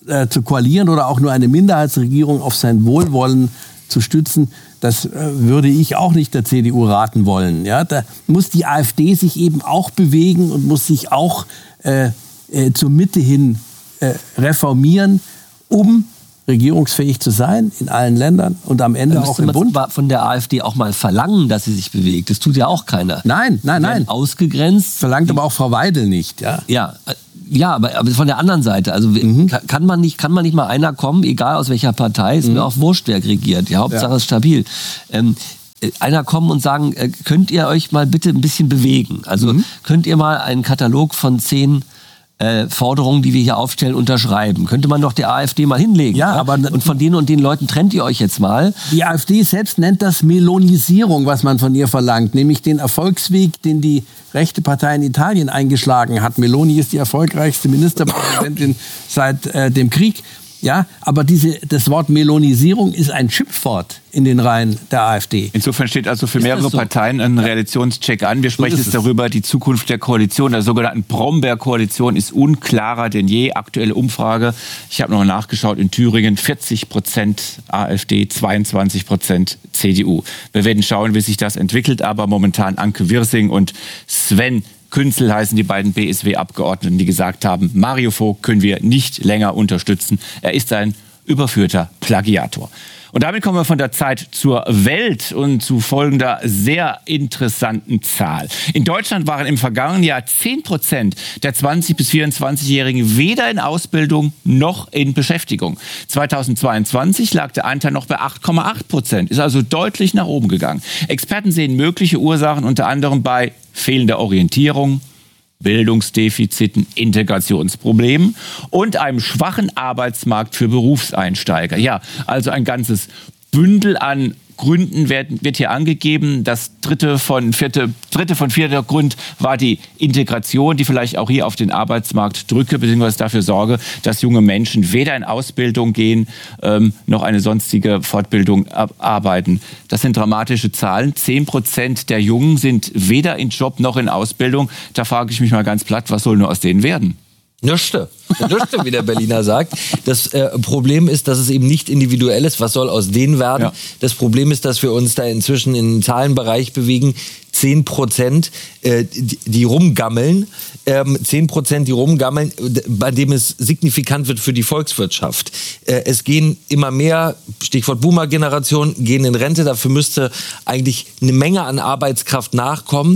äh, zu koalieren oder auch nur eine Minderheitsregierung auf sein Wohlwollen zu stützen, das äh, würde ich auch nicht der C D U raten wollen. Ja, da muss die AfD sich eben auch bewegen und muss sich auch äh, äh, zur Mitte hin äh, reformieren, um regierungsfähig zu sein in allen Ländern und am Ende auch im Bund. Man von der AfD auch mal verlangen, dass sie sich bewegt. Das tut ja auch keiner. Nein, nein, nein. Ausgegrenzt. Verlangt aber auch Frau Weidel nicht. Ja, ja, ja aber, aber von der anderen Seite. Also mhm. kann, man nicht, kann man nicht mal einer kommen, egal aus welcher Partei, ist mhm. mir auch wurscht, wer regiert. Die Hauptsache ja. ist stabil. Ähm, einer kommen und sagen, äh, könnt ihr euch mal bitte ein bisschen bewegen? Also mhm. könnt ihr mal einen Katalog von zehn Äh, Forderungen, die wir hier aufstellen, unterschreiben. Könnte man doch der AfD mal hinlegen. Ja, ja? aber und von denen und den Leuten trennt ihr euch jetzt mal. Die AfD selbst nennt das Melonisierung, was man von ihr verlangt. Nämlich den Erfolgsweg, den die rechte Partei in Italien eingeschlagen hat. Meloni ist die erfolgreichste Ministerpräsidentin seit äh, dem Krieg. Ja, aber diese, das Wort Melonisierung ist ein Schimpfwort in den Reihen der AfD. Insofern steht also für mehrere so? Parteien ein Realitätscheck an. Wir sprechen so jetzt darüber, die Zukunft der Koalition, der sogenannten Brombeer-Koalition ist unklarer denn je. Aktuelle Umfrage, ich habe noch nachgeschaut, in Thüringen vierzig Prozent AfD, zweiundzwanzig Prozent C D U. Wir werden schauen, wie sich das entwickelt, aber momentan Anke Wirsing und Sven Künzel heißen die beiden B S W-Abgeordneten, die gesagt haben, Mario Vogt können wir nicht länger unterstützen. Er ist ein überführter Plagiator. Und damit kommen wir von der Zeit zur Welt und zu folgender sehr interessanten Zahl. In Deutschland waren im vergangenen Jahr zehn Prozent der zwanzig- bis vierundzwanzigjährigen weder in Ausbildung noch in Beschäftigung. zweitausendzweiundzwanzig lag der Anteil noch bei acht Komma acht Prozent, ist also deutlich nach oben gegangen. Experten sehen mögliche Ursachen unter anderem bei fehlender Orientierung, Bildungsdefiziten, Integrationsproblemen und einem schwachen Arbeitsmarkt für Berufseinsteiger. Ja, also ein ganzes Bündel an Gründen wird, wird hier angegeben. Das dritte von, vierte, dritte von vierter Grund war die Integration, die vielleicht auch hier auf den Arbeitsmarkt drücke, beziehungsweise dafür sorge, dass junge Menschen weder in Ausbildung gehen, ähm, noch eine sonstige Fortbildung arbeiten. Das sind dramatische Zahlen. Zehn Prozent der Jungen sind weder in Job noch in Ausbildung. Da frage ich mich mal ganz platt, was soll nur aus denen werden? Nüschte. Nüschte, wie der Berliner sagt. Das äh, Problem ist, dass es eben nicht individuell ist. Was soll aus denen werden? Ja. Das Problem ist, dass wir uns da inzwischen im Zahlenbereich bewegen. Zehn Prozent, äh, die, die rumgammeln. Ähm, zehn Prozent, die rumgammeln, bei dem es signifikant wird für die Volkswirtschaft. Äh, es gehen immer mehr, Stichwort Boomer-Generation, gehen in Rente. Dafür müsste eigentlich eine Menge an Arbeitskraft nachkommen.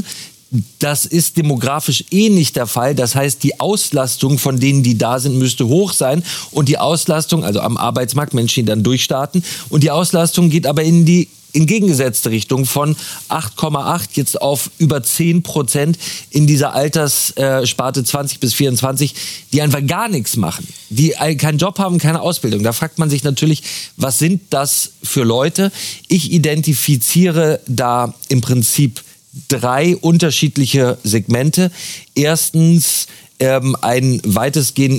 Das ist demografisch eh nicht der Fall. Das heißt, die Auslastung von denen, die da sind, müsste hoch sein. Und die Auslastung, also am Arbeitsmarkt, Menschen, die dann durchstarten. Und die Auslastung geht aber in die entgegengesetzte Richtung von acht Komma acht jetzt auf über zehn Prozent in dieser Alterssparte zwanzig bis vierundzwanzig, die einfach gar nichts machen, die keinen Job haben, keine Ausbildung. Da fragt man sich natürlich, was sind das für Leute? Ich identifiziere da im Prinzip drei unterschiedliche Segmente. Erstens ähm, ein weitestgehend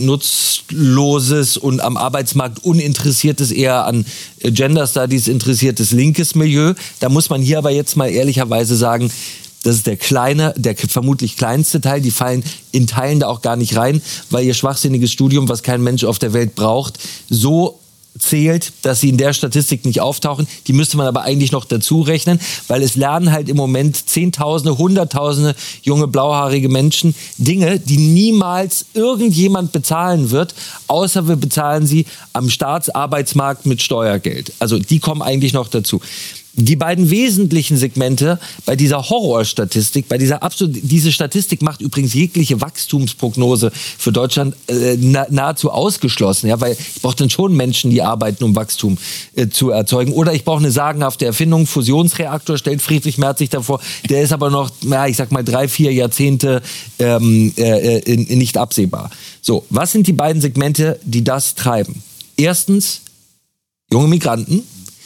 nutzloses und am Arbeitsmarkt uninteressiertes, eher an Gender Studies interessiertes linkes Milieu. Da muss man hier aber jetzt mal ehrlicherweise sagen, das ist der kleine, der vermutlich kleinste Teil. Die fallen in Teilen da auch gar nicht rein, weil ihr schwachsinniges Studium, was kein Mensch auf der Welt braucht, so zählt, dass sie in der Statistik nicht auftauchen. Die müsste man aber eigentlich noch dazu rechnen, weil es lernen halt im Moment Zehntausende, Hunderttausende junge blauhaarige Menschen Dinge, die niemals irgendjemand bezahlen wird, außer wir bezahlen sie am Staatsarbeitsmarkt mit Steuergeld. Also die kommen eigentlich noch dazu. Die beiden wesentlichen Segmente bei dieser Horrorstatistik, bei dieser absolut, diese Statistik macht übrigens jegliche Wachstumsprognose für Deutschland äh, na, nahezu ausgeschlossen, ja, weil ich brauche dann schon Menschen, die arbeiten, um Wachstum äh, zu erzeugen. Oder ich brauche eine sagenhafte Erfindung, Fusionsreaktor, stellt Friedrich Merz sich davor, der ist aber noch, ja, ich sag mal, drei, vier Jahrzehnte ähm, äh, äh, nicht absehbar. So, was sind die beiden Segmente, die das treiben? Erstens, junge Migranten,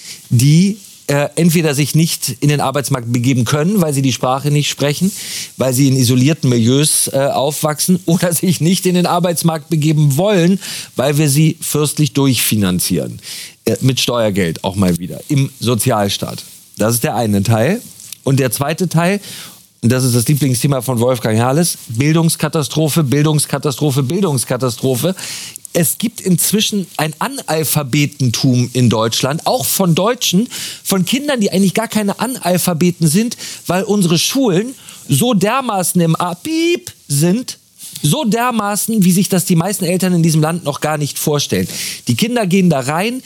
die Äh, entweder sich nicht in den Arbeitsmarkt begeben können, weil sie die Sprache nicht sprechen, weil sie in isolierten Milieus äh, aufwachsen, oder sich nicht in den Arbeitsmarkt begeben wollen, weil wir sie fürstlich durchfinanzieren. Äh, mit Steuergeld auch mal wieder, im Sozialstaat. Das ist der eine Teil. Und der zweite Teil, und das ist das Lieblingsthema von Wolfgang Herrles, Bildungskatastrophe, Bildungskatastrophe, Bildungskatastrophe. es gibt inzwischen ein Analphabetentum in Deutschland, auch von Deutschen, von Kindern, die eigentlich gar keine Analphabeten sind, weil unsere Schulen so dermaßen im Abieb sind, so dermaßen, wie sich das die meisten Eltern in diesem Land noch gar nicht vorstellen. Die Kinder gehen da rein.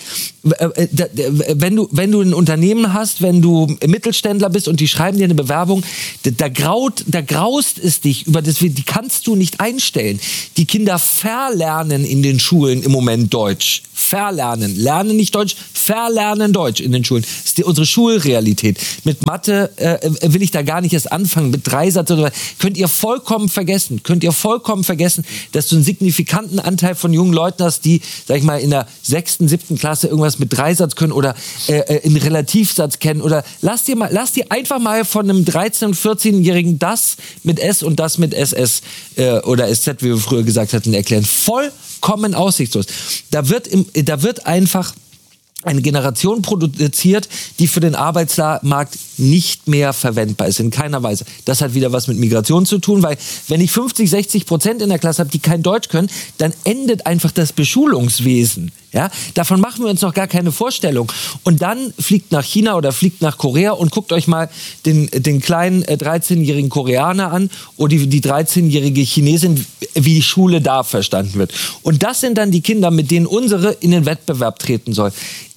Wenn du, wenn du ein Unternehmen hast, wenn du Mittelständler bist und die schreiben dir eine Bewerbung, da, graut, da graust es dich, über das, die kannst du nicht einstellen. Die Kinder verlernen in den Schulen im Moment Deutsch. Verlernen. Lernen nicht Deutsch, verlernen Deutsch in den Schulen. Das ist die, unsere Schulrealität. Mit Mathe äh, will ich da gar nicht erst anfangen. Mit Dreisatz oder so. Könnt ihr vollkommen vergessen. Könnt ihr vollkommen vergessen, dass du einen signifikanten Anteil von jungen Leuten hast, die, sag ich mal, in der sechsten, siebten Klasse irgendwas mit Dreisatz können oder äh, einen Relativsatz kennen. Oder lass dir mal, lass dir einfach mal von einem dreizehn- und vierzehnjährigen das mit S und das mit S S äh, oder S Z, wie wir früher gesagt hatten, erklären. Vollkommen aussichtslos. Da wird, im, da wird einfach eine Generation produziert, die für den Arbeitsmarkt nicht mehr verwendbar ist, in keiner Weise. Das hat wieder was mit Migration zu tun, weil wenn ich fünfzig, sechzig Prozent in der Klasse habe, die kein Deutsch können, dann endet einfach das Beschulungswesen. Ja? Davon machen wir uns noch gar keine Vorstellung. Und dann fliegt nach China oder fliegt nach Korea und guckt euch mal den, den kleinen äh, dreizehnjährigen Koreaner an oder die, die dreizehnjährige Chinesin, wie die Schule da verstanden wird. Und das sind dann die Kinder, mit denen unsere in den Wettbewerb treten soll.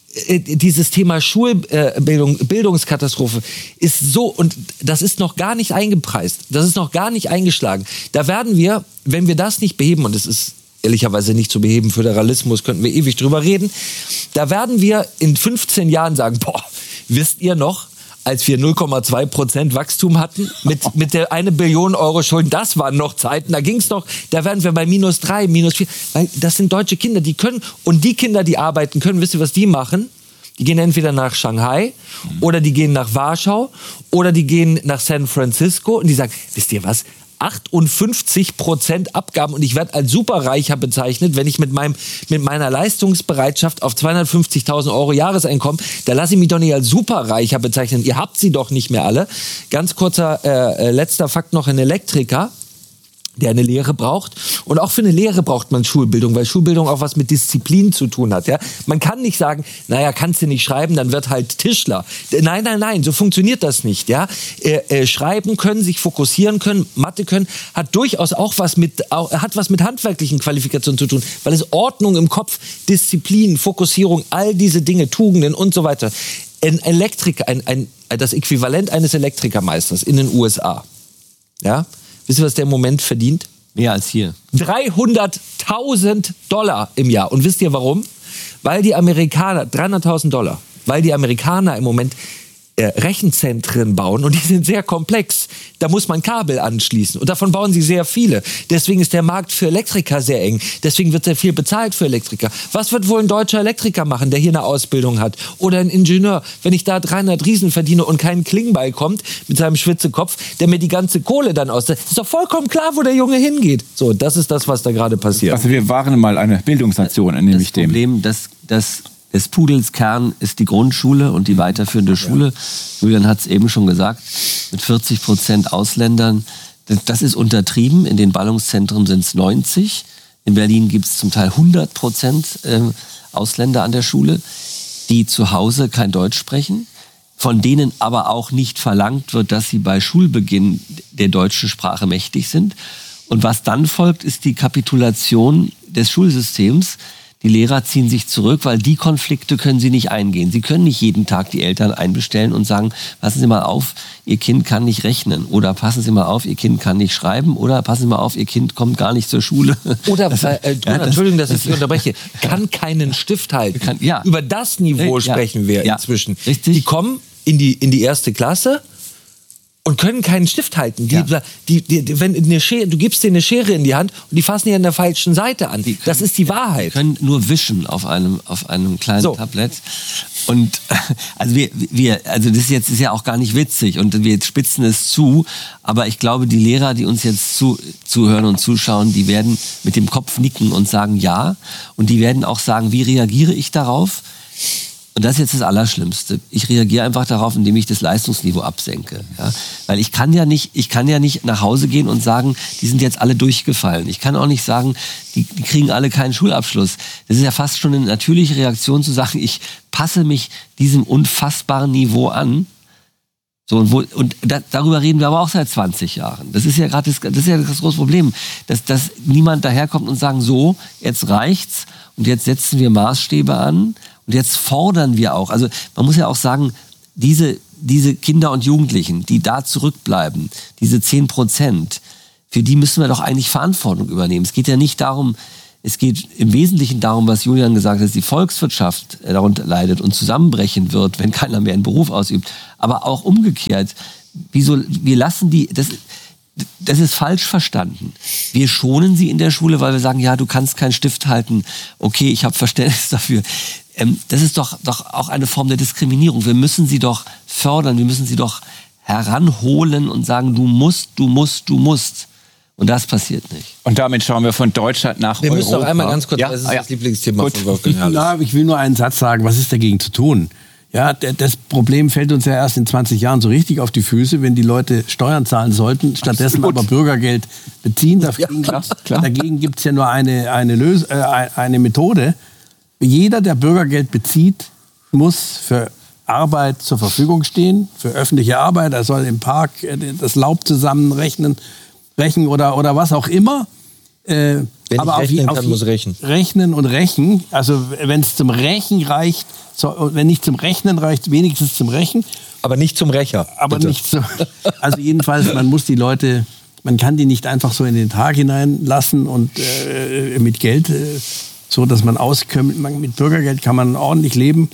Dieses Thema Schulbildung, Bildungskatastrophe ist so, und das ist noch gar nicht eingepreist, das ist noch gar nicht eingeschlagen. Da werden wir, wenn wir das nicht beheben, und es ist ehrlicherweise nicht zu beheben, Föderalismus, könnten wir ewig drüber reden, da werden wir in fünfzehn Jahren sagen, boah, wisst ihr noch, als wir null Komma zwei Prozent Wachstum hatten, mit, mit der eine Billion Euro Schulden, das waren noch Zeiten, da ging's noch, da wären wir bei minus drei, minus vier, weil das sind deutsche Kinder, die können, und die Kinder, die arbeiten können, wisst ihr, was die machen? Die gehen entweder nach Shanghai oder die gehen nach Warschau oder die gehen nach San Francisco und die sagen, wisst ihr was? achtundfünfzig Prozent Abgaben und ich werde als Superreicher bezeichnet, wenn ich mit meinem mit meiner Leistungsbereitschaft auf zweihundertfünfzigtausend Euro Jahreseinkommen, da lasse ich mich doch nicht als Superreicher bezeichnen. Ihr habt sie doch nicht mehr alle. Ganz kurzer äh, letzter Fakt noch: Ein Elektriker, der eine Lehre braucht. Und auch für eine Lehre braucht man Schulbildung, weil Schulbildung auch was mit Disziplin zu tun hat. Ja? Man kann nicht sagen, naja, kannst du nicht schreiben, dann wird halt Tischler. Nein, nein, nein, so funktioniert das nicht. Ja? Äh, äh, schreiben können, sich fokussieren können, Mathe können, hat durchaus auch was mit, auch, hat was mit handwerklichen Qualifikationen zu tun, weil es Ordnung im Kopf, Disziplin, Fokussierung, all diese Dinge, Tugenden und so weiter. Ein Elektriker, ein, ein, das Äquivalent eines Elektrikermeisters in den U S A, ja, wisst ihr, was der im Moment verdient? Mehr als hier. dreihunderttausend Dollar im Jahr. Und wisst ihr warum? Weil die Amerikaner, dreihunderttausend Dollar, weil die Amerikaner im Moment äh, Rechenzentren bauen und die sind sehr komplex. Da muss man Kabel anschließen und davon bauen sie sehr viele. Deswegen ist der Markt für Elektriker sehr eng. Deswegen wird sehr viel bezahlt für Elektriker. Was wird wohl ein deutscher Elektriker machen, der hier eine Ausbildung hat? Oder ein Ingenieur, wenn ich da dreihundert Riesen verdiene und kein Klingbeil kommt mit seinem Schwitzekopf, der mir die ganze Kohle dann aus... Ist doch vollkommen klar, wo der Junge hingeht. So, das ist das, was da gerade passiert. Also wir waren mal eine Bildungsnation, nämlich dem. Das Problem, dass das des Pudels Kern ist die Grundschule und die weiterführende Schule. Ja. Julian hat es eben schon gesagt, mit vierzig Prozent Ausländern. Das ist untertrieben. In den Ballungszentren sind es neunzig. In Berlin gibt es zum Teil hundert Prozent äh, Ausländer an der Schule, die zu Hause kein Deutsch sprechen, von denen aber auch nicht verlangt wird, dass sie bei Schulbeginn der deutschen Sprache mächtig sind. Und was dann folgt, ist die Kapitulation des Schulsystems. Die Lehrer ziehen sich zurück, weil die Konflikte können sie nicht eingehen. Sie können nicht jeden Tag die Eltern einbestellen und sagen, passen Sie mal auf, Ihr Kind kann nicht rechnen. Oder passen Sie mal auf, Ihr Kind kann nicht schreiben. Oder passen Sie mal auf, Ihr Kind kommt gar nicht zur Schule. Oder, äh, äh, ja, das, Entschuldigung, dass ich Sie unterbreche, kann keinen Stift halten. Kann, ja. Über das Niveau ja. sprechen wir ja. inzwischen. Richtig. Die kommen in die, in die erste Klasse und können keinen Stift halten. Die, ja. die, die, die, wenn eine Schere, du gibst denen eine Schere in die Hand und die fassen die an der falschen Seite an. Können, das ist die Wahrheit. Die können nur wischen auf einem, auf einem kleinen so. Tablett. Und also wir, wir, also das jetzt ist ja auch gar nicht witzig und wir spitzen es zu. Aber ich glaube, die Lehrer, die uns jetzt zu, zuhören und zuschauen, die werden mit dem Kopf nicken und sagen ja. Und die werden auch sagen, wie reagiere ich darauf? Und das ist jetzt das Allerschlimmste. Ich reagiere einfach darauf, indem ich das Leistungsniveau absenke. Ja? Weil ich kann ja nicht, ich kann ja nicht nach Hause gehen und sagen, die sind jetzt alle durchgefallen. Ich kann auch nicht sagen, die, die kriegen alle keinen Schulabschluss. Das ist ja fast schon eine natürliche Reaktion zu sagen, ich passe mich diesem unfassbaren Niveau an. So, und, wo, und da, darüber reden wir aber auch seit zwanzig Jahren. Das ist ja gerade das, das ist ja das große Problem, dass, dass niemand daherkommt und sagen, so, jetzt reicht's und jetzt setzen wir Maßstäbe an. Und jetzt fordern wir auch, also man muss ja auch sagen, diese, diese Kinder und Jugendlichen, die da zurückbleiben, diese zehn Prozent, für die müssen wir doch eigentlich Verantwortung übernehmen. Es geht ja nicht darum, es geht im Wesentlichen darum, was Julian gesagt hat, dass die Volkswirtschaft darunter leidet und zusammenbrechen wird, wenn keiner mehr einen Beruf ausübt. Aber auch umgekehrt, wieso, wir lassen die, das, das ist falsch verstanden. Wir schonen sie in der Schule, weil wir sagen, ja, du kannst keinen Stift halten. Okay, ich habe Verständnis dafür. Das ist doch, doch auch eine Form der Diskriminierung. Wir müssen sie doch fördern, wir müssen sie doch heranholen und sagen, du musst, du musst, du musst. Und das passiert nicht. Und damit schauen wir von Deutschland nach wir Europa. Wir müssen noch einmal ganz kurz, ja? das ist ah, ja. das Lieblingsthema Gut. von Wolfgang Herrles. Ja, ich will nur einen Satz sagen, was ist dagegen zu tun? Ja, das Problem fällt uns ja erst in zwanzig Jahren so richtig auf die Füße, wenn die Leute Steuern zahlen sollten, stattdessen Absolut. aber Bürgergeld beziehen. Dagegen, ja, klar, klar. dagegen gibt es ja nur eine, eine, Lös äh, eine Methode. Jeder, der Bürgergeld bezieht, muss für Arbeit zur Verfügung stehen, für öffentliche Arbeit. Er soll im Park das Laub zusammenrechnen rechnen oder, oder was auch immer. Äh, Wenn aber ich rechnen auf, kann, auf muss rechnen. Rechnen und Rechen. Also wenn es zum Rechen reicht, so, wenn nicht zum Rechnen reicht, wenigstens zum Rechen. Aber nicht zum Rächer. Aber bitte. nicht so. Also jedenfalls, man muss die Leute, man kann die nicht einfach so in den Tag hineinlassen und äh, mit Geld, äh, so dass man auskommt. Mit Bürgergeld kann man ordentlich leben.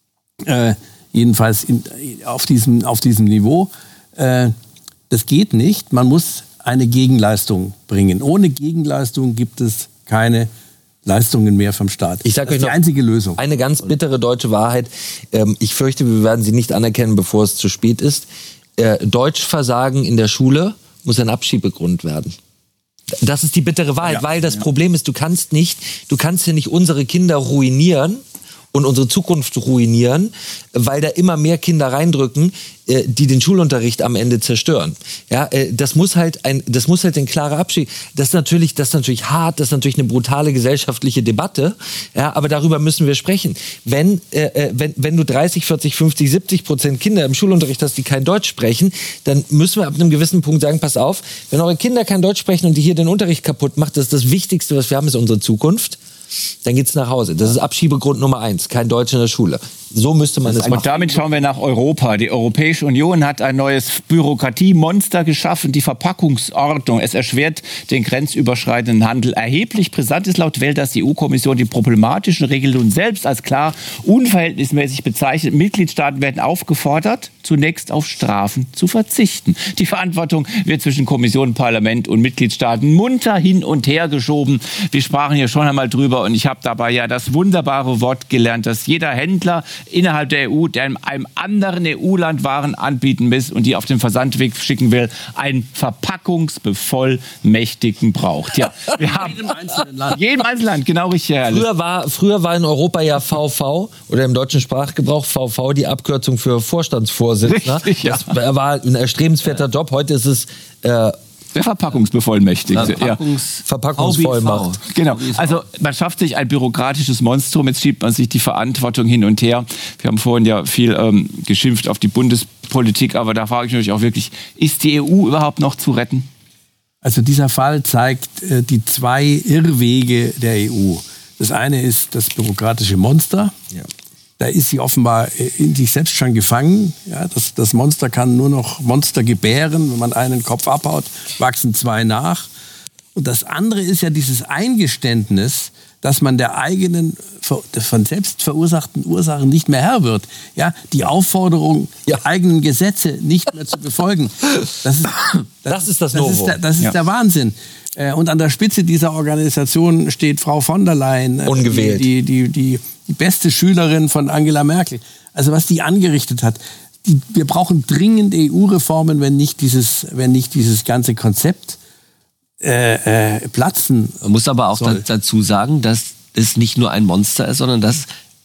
Äh, jedenfalls in, auf, diesem, auf diesem Niveau. Äh, das geht nicht. Man muss eine Gegenleistung bringen. Ohne Gegenleistung gibt es keine Leistungen mehr vom Staat. Ich sage euch das ist noch die einzige Lösung. Eine ganz bittere deutsche Wahrheit. Ich fürchte, wir werden sie nicht anerkennen, bevor es zu spät ist. Deutschversagen in der Schule muss ein Abschiebegrund werden. Das ist die bittere Wahrheit, ja, weil das ja. Problem ist, du kannst nicht, du kannst ja nicht unsere Kinder ruinieren und unsere Zukunft ruinieren, weil da immer mehr Kinder reindrücken, äh, die den Schulunterricht am Ende zerstören. Ja, äh, das muss halt ein, das muss halt ein klarer Abschied. Das ist natürlich, das ist natürlich hart, das ist natürlich eine brutale gesellschaftliche Debatte. Ja, aber darüber müssen wir sprechen. Wenn, äh, wenn, wenn du dreißig, vierzig, fünfzig, siebzig Prozent Kinder im Schulunterricht hast, die kein Deutsch sprechen, dann müssen wir ab einem gewissen Punkt sagen, pass auf, wenn eure Kinder kein Deutsch sprechen und die hier den Unterricht kaputt macht, das ist das Wichtigste, was wir haben, ist unsere Zukunft. Dann geht's nach Hause. Das ist Abschiebegrund Nummer eins. Kein Deutsch in der Schule. So müsste man es machen. Und damit schauen wir nach Europa. Die Europäische Union hat ein neues Bürokratiemonster geschaffen, die Verpackungsordnung. Es erschwert den grenzüberschreitenden Handel erheblich. Brisant ist laut Welt, dass die E U-Kommission die problematischen Regelungen selbst als klar unverhältnismäßig bezeichnet. Mitgliedstaaten werden aufgefordert, zunächst auf Strafen zu verzichten. Die Verantwortung wird zwischen Kommission, Parlament und Mitgliedstaaten munter hin und her geschoben. Wir sprachen hier schon einmal drüber und ich habe dabei ja das wunderbare Wort gelernt, dass jeder Händler innerhalb der E U, der in einem anderen E U-Land Waren anbieten muss und die auf den Versandweg schicken will, einen Verpackungsbevollmächtigten braucht. Ja, wir haben jedem einzelnen Land. Jedem einzelnen Land, genau richtig, Herr Herrles. Früher war, früher war in Europa ja V V oder im deutschen Sprachgebrauch V V die Abkürzung für Vorstandsvorsitzender. Richtig, ja. Das war ein erstrebenswerter Job. Heute ist es äh, der Verpackungsbevollmächtigte. Verpackungs- ja. Verpackungsvollmacht. Genau. Also man schafft sich ein bürokratisches Monstrum, jetzt schiebt man sich die Verantwortung hin und her. Wir haben vorhin ja viel ähm, geschimpft auf die Bundespolitik, aber da frage ich mich auch wirklich, ist die E U überhaupt noch zu retten? Also dieser Fall zeigt äh, die zwei Irrwege der E U. Das eine ist das bürokratische Monster. Ja. Da ist sie offenbar in sich selbst schon gefangen. Ja, das, das Monster kann nur noch Monster gebären. Wenn man einen Kopf abhaut, wachsen zwei nach. Und das andere ist ja dieses Eingeständnis, dass man der eigenen, von selbst verursachten Ursachen nicht mehr Herr wird. Ja, die Aufforderung, ja. die eigenen Gesetze nicht mehr zu befolgen. Das ist das, das, ist das, das, ist der, das ist ja. der Wahnsinn. Und an der Spitze dieser Organisation steht Frau von der Leyen. Ungewählt. Die, die, die, die beste Schülerin von Angela Merkel. Also was die angerichtet hat. Die, wir brauchen dringend E U-Reformen, wenn nicht dieses, wenn nicht dieses ganze Konzept Äh, äh, platzen. Man muss aber auch soll. dazu sagen, dass es nicht nur ein Monster ist, sondern dass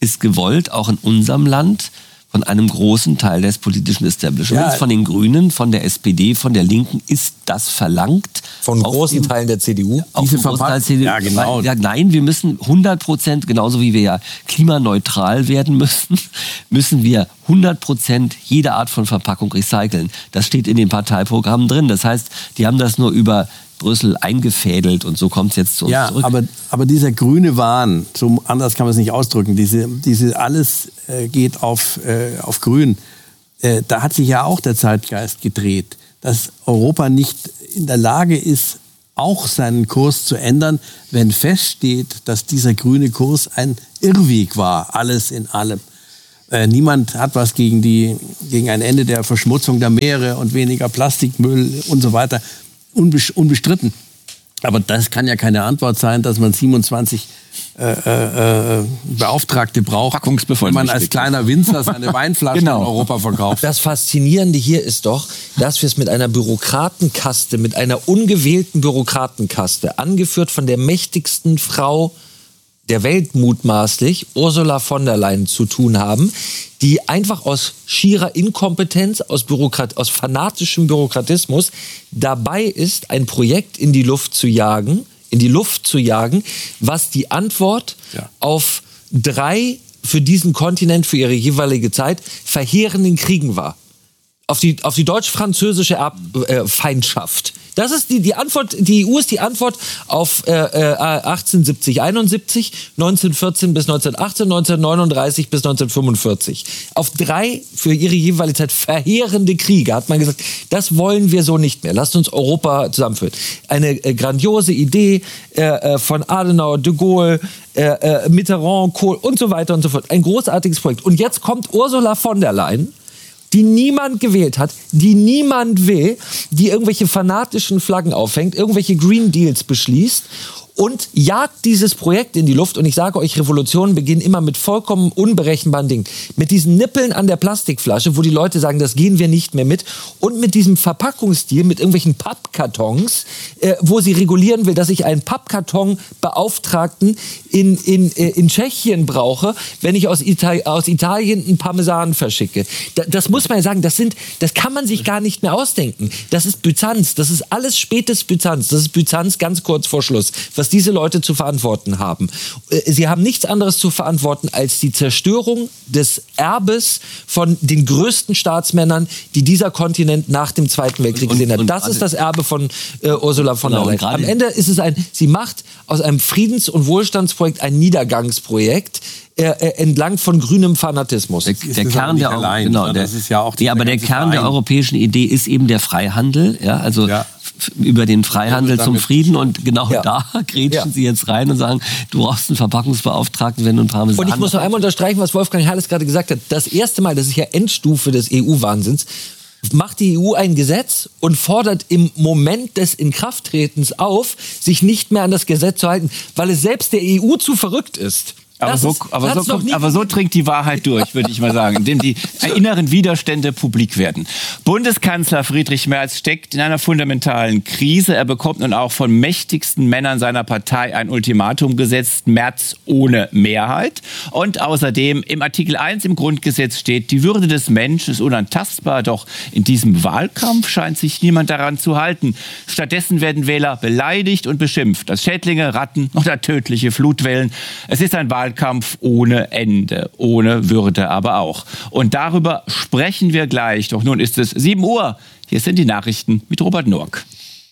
ist gewollt, auch in unserem Land, von einem großen Teil des politischen Establishments, Ja. von den Grünen, von der S P D, von der Linken, ist das verlangt. Von Auf großen dem- Teilen der C D U. Auch Diese von großen Teil Verpack- C D U. Ja, genau. Ja, nein, wir müssen hundert Prozent, genauso wie wir ja klimaneutral werden müssen, müssen wir hundert Prozent jede Art von Verpackung recyceln. Das steht in den Parteiprogrammen drin. Das heißt, die haben das nur über Brüssel eingefädelt und so kommt es jetzt zu uns Ja, zurück. aber, aber dieser grüne Wahn, so anders kann man es nicht ausdrücken, diese, diese alles äh, geht auf, äh, auf grün, äh, da hat sich ja auch der Zeitgeist gedreht, dass Europa nicht in der Lage ist, auch seinen Kurs zu ändern, wenn feststeht, dass dieser grüne Kurs ein Irrweg war, alles in allem. Äh, niemand hat was gegen, die, gegen ein Ende der Verschmutzung der Meere und weniger Plastikmüll und so weiter. Unbestritten. Aber das kann ja keine Antwort sein, dass man siebenundzwanzig äh, äh, Beauftragte braucht, wenn man als kleiner Winzer seine Weinflaschen Genau. in Europa verkauft. Das Faszinierende hier ist doch, dass wir es mit einer Bürokratenkaste, mit einer ungewählten Bürokratenkaste, angeführt von der mächtigsten Frau der Welt mutmaßlich, Ursula von der Leyen, zu tun haben, die einfach aus schierer Inkompetenz, aus, Bürokrat aus fanatischem Bürokratismus dabei ist, ein Projekt in die Luft zu jagen, in die Luft zu jagen, was die Antwort Ja. auf drei für diesen Kontinent, für ihre jeweilige Zeit, verheerenden Kriegen war. Auf die, auf die deutsch-französische Erb äh, Feindschaft. Das ist die, die Antwort, die E U ist die Antwort auf äh, äh, achtzehnhundertsiebzig, einundsiebzig, neunzehnhundertvierzehn bis neunzehnhundertachtzehn, neunzehnhundertneununddreißig bis neunzehnhundertfünfundvierzig. Auf drei für ihre jeweilige Zeit verheerende Kriege hat man gesagt, das wollen wir so nicht mehr. Lasst uns Europa zusammenführen. Eine äh, grandiose Idee äh, äh, von Adenauer, de Gaulle, äh, äh, Mitterrand, Kohl und so weiter und so fort. Ein großartiges Projekt. Und jetzt kommt Ursula von der Leyen, die niemand gewählt hat, die niemand will, die irgendwelche fanatischen Flaggen aufhängt, irgendwelche Green Deals beschließt und jagt dieses Projekt in die Luft. Und ich sage euch, Revolutionen beginnen immer mit vollkommen unberechenbaren Dingen. Mit diesen Nippeln an der Plastikflasche, wo die Leute sagen, das gehen wir nicht mehr mit. Und mit diesem Verpackungsstil, mit irgendwelchen Pappkartons, äh, wo sie regulieren will, dass ich einen Pappkartonbeauftragten in, in, äh, in Tschechien brauche, wenn ich aus, Ital aus Italien einen Parmesan verschicke. Da, das muss man ja sagen, das, sind, das kann man sich gar nicht mehr ausdenken. Das ist Byzanz, das ist alles spätes Byzanz. Das ist Byzanz ganz kurz vor Schluss, was diese Leute zu verantworten haben. Sie haben nichts anderes zu verantworten als die Zerstörung des Erbes von den größten Staatsmännern, die dieser Kontinent nach dem Zweiten Weltkrieg Und- gesehen hat. und Das ist das Erbe von äh, Ursula von Genau, der und Leyen. gerade- Am Ende ist es ein, sie macht aus einem Friedens- und Wohlstandsprojekt ein Niedergangsprojekt äh, äh, entlang von grünem Fanatismus. Der, ist der das Kern aber nicht der Euro- allein, genau, sondern der, das ist ja auch dieser ja, aber der ganze Kern der Verein. europäischen Idee ist eben der Freihandel, ja, also Ja. f- über den Freihandel Ja, zum damit- Frieden und genau Ja. da grätschen Ja. sie jetzt rein und sagen, du brauchst einen Verpackungsbeauftragten, wenn du einen Parmesan Und ich muss noch einmal unterstreichen, was Wolfgang Herrles gerade gesagt hat. Das erste Mal, das ist ja Endstufe des E U-Wahnsinns, macht die E U ein Gesetz und fordert im Moment des Inkrafttretens auf, sich nicht mehr an das Gesetz zu halten, weil es selbst der E U zu verrückt ist. Aber, Das so, ist- aber, hat's so noch kommt, nie aber so gegeben. dringt die Wahrheit durch, würde ich mal sagen, indem die inneren Widerstände publik werden. Bundeskanzler Friedrich Merz steckt in einer fundamentalen Krise. Er bekommt nun auch von mächtigsten Männern seiner Partei ein Ultimatum gesetzt, Merz ohne Mehrheit. Und außerdem im Artikel eins im Grundgesetz steht, die Würde des Menschen ist unantastbar, doch in diesem Wahlkampf scheint sich niemand daran zu halten. Stattdessen werden Wähler beleidigt und beschimpft, als Schädlinge, Ratten oder tödliche Flutwellen. Es ist ein Wahlkampf ohne Ende, ohne Würde aber auch. Und darüber sprechen wir gleich. Doch nun ist es sieben Uhr. Hier sind die Nachrichten mit Robert Nork.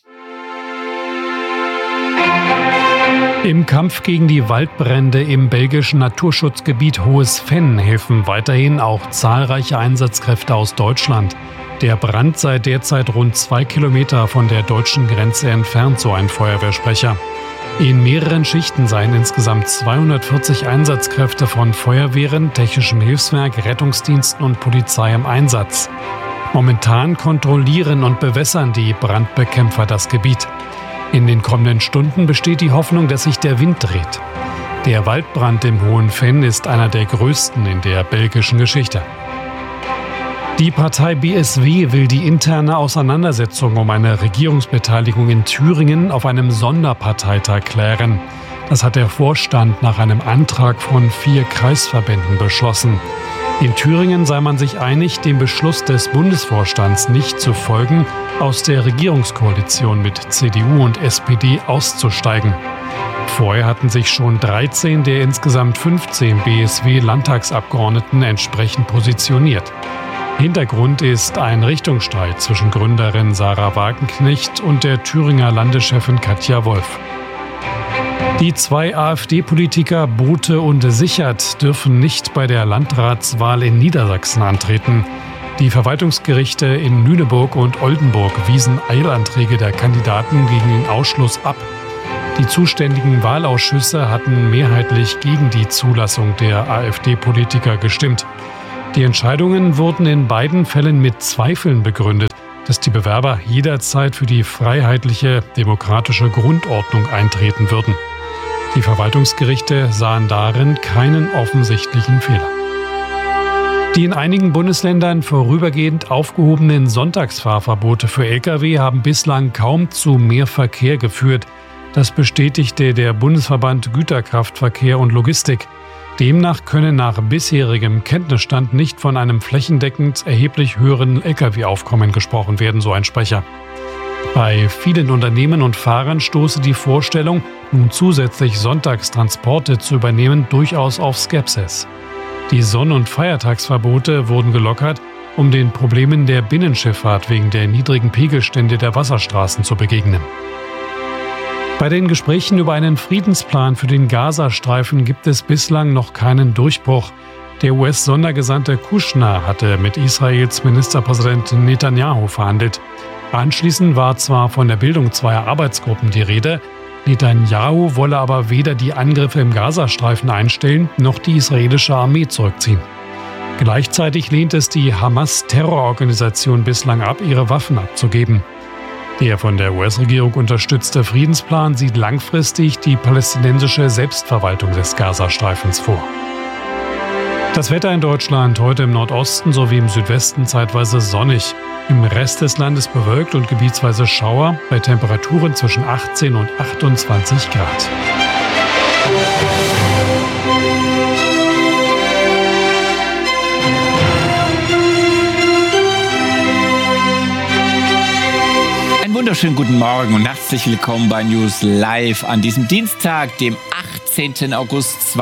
Im Kampf gegen die Waldbrände im belgischen Naturschutzgebiet Hohes Venn helfen weiterhin auch zahlreiche Einsatzkräfte aus Deutschland. Der Brand sei derzeit rund zwei Kilometer von der deutschen Grenze entfernt, so ein Feuerwehrsprecher. In mehreren Schichten seien insgesamt zweihundertvierzig Einsatzkräfte von Feuerwehren, Technischem Hilfswerk, Rettungsdiensten und Polizei im Einsatz. Momentan kontrollieren und bewässern die Brandbekämpfer das Gebiet. In den kommenden Stunden besteht die Hoffnung, dass sich der Wind dreht. Der Waldbrand im Hohen Venn ist einer der größten in der belgischen Geschichte. Die Partei B S W will die interne Auseinandersetzung um eine Regierungsbeteiligung in Thüringen auf einem Sonderparteitag klären. Das hat der Vorstand nach einem Antrag von vier Kreisverbänden beschlossen. In Thüringen sei man sich einig, dem Beschluss des Bundesvorstands nicht zu folgen, aus der Regierungskoalition mit C D U und S P D auszusteigen. Vorher hatten sich schon dreizehn der insgesamt fünfzehn B S W-Landtagsabgeordneten entsprechend positioniert. Hintergrund ist ein Richtungsstreit zwischen Gründerin Sarah Wagenknecht und der Thüringer Landeschefin Katja Wolf. Die zwei AfD-Politiker Bote und Sichert dürfen nicht bei der Landratswahl in Niedersachsen antreten. Die Verwaltungsgerichte in Lüneburg und Oldenburg wiesen Eilanträge der Kandidaten gegen den Ausschluss ab. Die zuständigen Wahlausschüsse hatten mehrheitlich gegen die Zulassung der AfD-Politiker gestimmt. Die Entscheidungen wurden in beiden Fällen mit Zweifeln begründet, dass die Bewerber jederzeit für die freiheitliche, demokratische Grundordnung eintreten würden. Die Verwaltungsgerichte sahen darin keinen offensichtlichen Fehler. Die in einigen Bundesländern vorübergehend aufgehobenen Sonntagsfahrverbote für L K W haben bislang kaum zu mehr Verkehr geführt. Das bestätigte der Bundesverband Güterkraftverkehr und Logistik. Demnach könne nach bisherigem Kenntnisstand nicht von einem flächendeckend erheblich höheren L K W-Aufkommen gesprochen werden, so ein Sprecher. Bei vielen Unternehmen und Fahrern stoße die Vorstellung, nun zusätzlich Sonntagstransporte zu übernehmen, durchaus auf Skepsis. Die Sonn- und Feiertagsverbote wurden gelockert, um den Problemen der Binnenschifffahrt wegen der niedrigen Pegelstände der Wasserstraßen zu begegnen. Bei den Gesprächen über einen Friedensplan für den Gazastreifen gibt es bislang noch keinen Durchbruch. Der U S-Sondergesandte Kushner hatte mit Israels Ministerpräsident Netanyahu verhandelt. Anschließend war zwar von der Bildung zweier Arbeitsgruppen die Rede, Netanyahu wolle aber weder die Angriffe im Gazastreifen einstellen, noch die israelische Armee zurückziehen. Gleichzeitig lehnt es die Hamas-Terrororganisation bislang ab, ihre Waffen abzugeben. Der von der U S-Regierung unterstützte Friedensplan sieht langfristig die palästinensische Selbstverwaltung des Gazastreifens vor. Das Wetter in Deutschland heute im Nordosten sowie im Südwesten zeitweise sonnig. Im Rest des Landes bewölkt und gebietsweise Schauer bei Temperaturen zwischen achtzehn und achtundzwanzig Grad. Einen wunderschönen guten Morgen und herzlich willkommen bei News Live an diesem Dienstag, dem achtzehnten August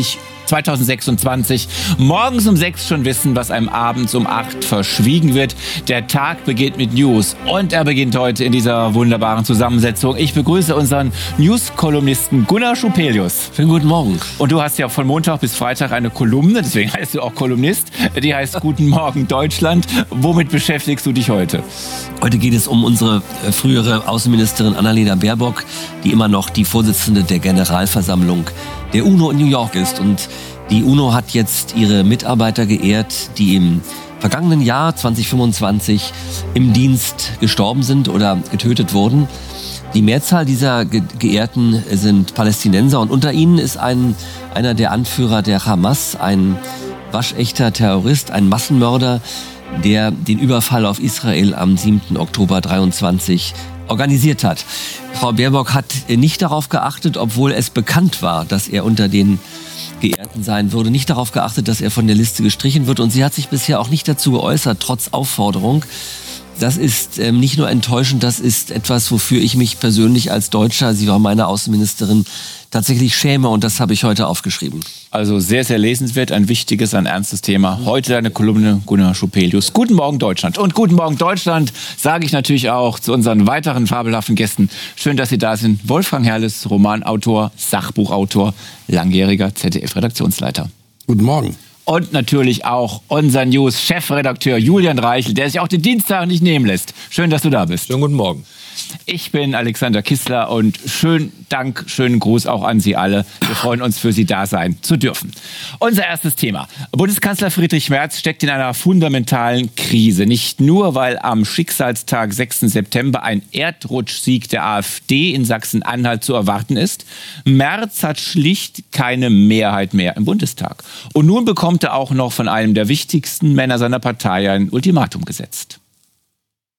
zweitausendsechsundzwanzig. Morgens um sechs schon wissen, was einem abends um acht verschwiegen wird. Der Tag beginnt mit News und er beginnt heute in dieser wunderbaren Zusammensetzung. Ich begrüße unseren News-Kolumnisten Gunnar Schupelius. Schönen guten Morgen. Und du hast ja von Montag bis Freitag eine Kolumne, deswegen heißt du auch Kolumnist. Die heißt Guten Morgen Deutschland. Womit beschäftigst du dich heute? Heute geht es um unsere frühere Außenministerin Annalena Baerbock, die immer noch die Vorsitzende der Generalversammlung der UNO in New York ist. Und die UNO hat jetzt ihre Mitarbeiter geehrt, die im vergangenen Jahr zwanzig fünfundzwanzig im Dienst gestorben sind oder getötet wurden. Die Mehrzahl dieser Ge- Geehrten sind Palästinenser und unter ihnen ist ein, einer der Anführer der Hamas, ein waschechter Terrorist, ein Massenmörder, der den Überfall auf Israel am siebten Oktober dreiundzwanzig organisiert hat. Frau Baerbock hat nicht darauf geachtet, obwohl es bekannt war, dass er unter den Geehrten sein würde, nicht darauf geachtet, dass er von der Liste gestrichen wird. Und sie hat sich bisher auch nicht dazu geäußert, trotz Aufforderung. Das ist ähm, nicht nur enttäuschend, das ist etwas, wofür ich mich persönlich als Deutscher, sie war meine Außenministerin, tatsächlich schäme. Und das habe ich heute aufgeschrieben. Also sehr, sehr lesenswert, ein wichtiges, ein ernstes Thema. Heute deine Kolumne, Gunnar Schupelius. Guten Morgen Deutschland. Und guten Morgen Deutschland sage ich natürlich auch zu unseren weiteren fabelhaften Gästen. Schön, dass Sie da sind. Wolfgang Herrles, Romanautor, Sachbuchautor, langjähriger Z D F-Redaktionsleiter. Guten Morgen. Und natürlich auch unser News-Chefredakteur Julian Reichel, der sich auch den Dienstag nicht nehmen lässt. Schön, dass du da bist. Schönen guten Morgen. Ich bin Alexander Kissler und schönen Dank, schönen Gruß auch an Sie alle. Wir freuen uns, für Sie da sein zu dürfen. Unser erstes Thema. Bundeskanzler Friedrich Merz steckt in einer fundamentalen Krise. Nicht nur, weil am Schicksalstag sechsten September ein Erdrutschsieg der AfD in Sachsen-Anhalt zu erwarten ist. Merz hat schlicht keine Mehrheit mehr im Bundestag. Und nun bekommt er auch noch von einem der wichtigsten Männer seiner Partei ein Ultimatum gesetzt.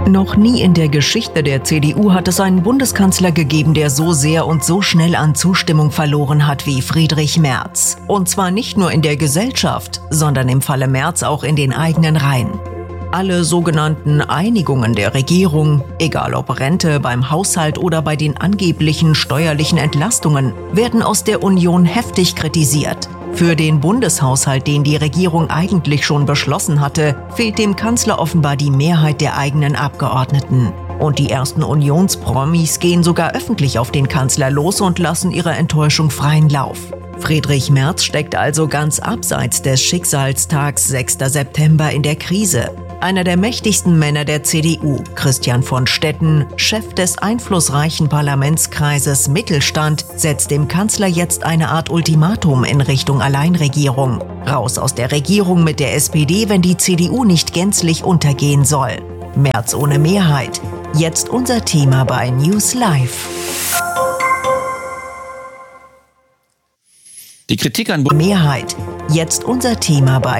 Noch nie in der Geschichte der C D U hat es einen Bundeskanzler gegeben, der so sehr und so schnell an Zustimmung verloren hat wie Friedrich Merz. Und zwar nicht nur in der Gesellschaft, sondern im Falle Merz auch in den eigenen Reihen. Alle sogenannten Einigungen der Regierung, egal ob Rente, beim Haushalt oder bei den angeblichen steuerlichen Entlastungen, werden aus der Union heftig kritisiert. Für den Bundeshaushalt, den die Regierung eigentlich schon beschlossen hatte, fehlt dem Kanzler offenbar die Mehrheit der eigenen Abgeordneten. Und die ersten Unionspromis gehen sogar öffentlich auf den Kanzler los und lassen ihre Enttäuschung freien Lauf. Friedrich Merz steckt also ganz abseits des Schicksalstags sechster September in der Krise. Einer der mächtigsten Männer der C D U, Christian von Stetten, Chef des einflussreichen Parlamentskreises Mittelstand, setzt dem Kanzler jetzt eine Art Ultimatum in Richtung Alleinregierung. Raus aus der Regierung mit der S P D, wenn die C D U nicht gänzlich untergehen soll. Merz ohne Mehrheit. Jetzt unser Thema bei News Live. Die Kritik an Mehrheit. Jetzt unser Thema bei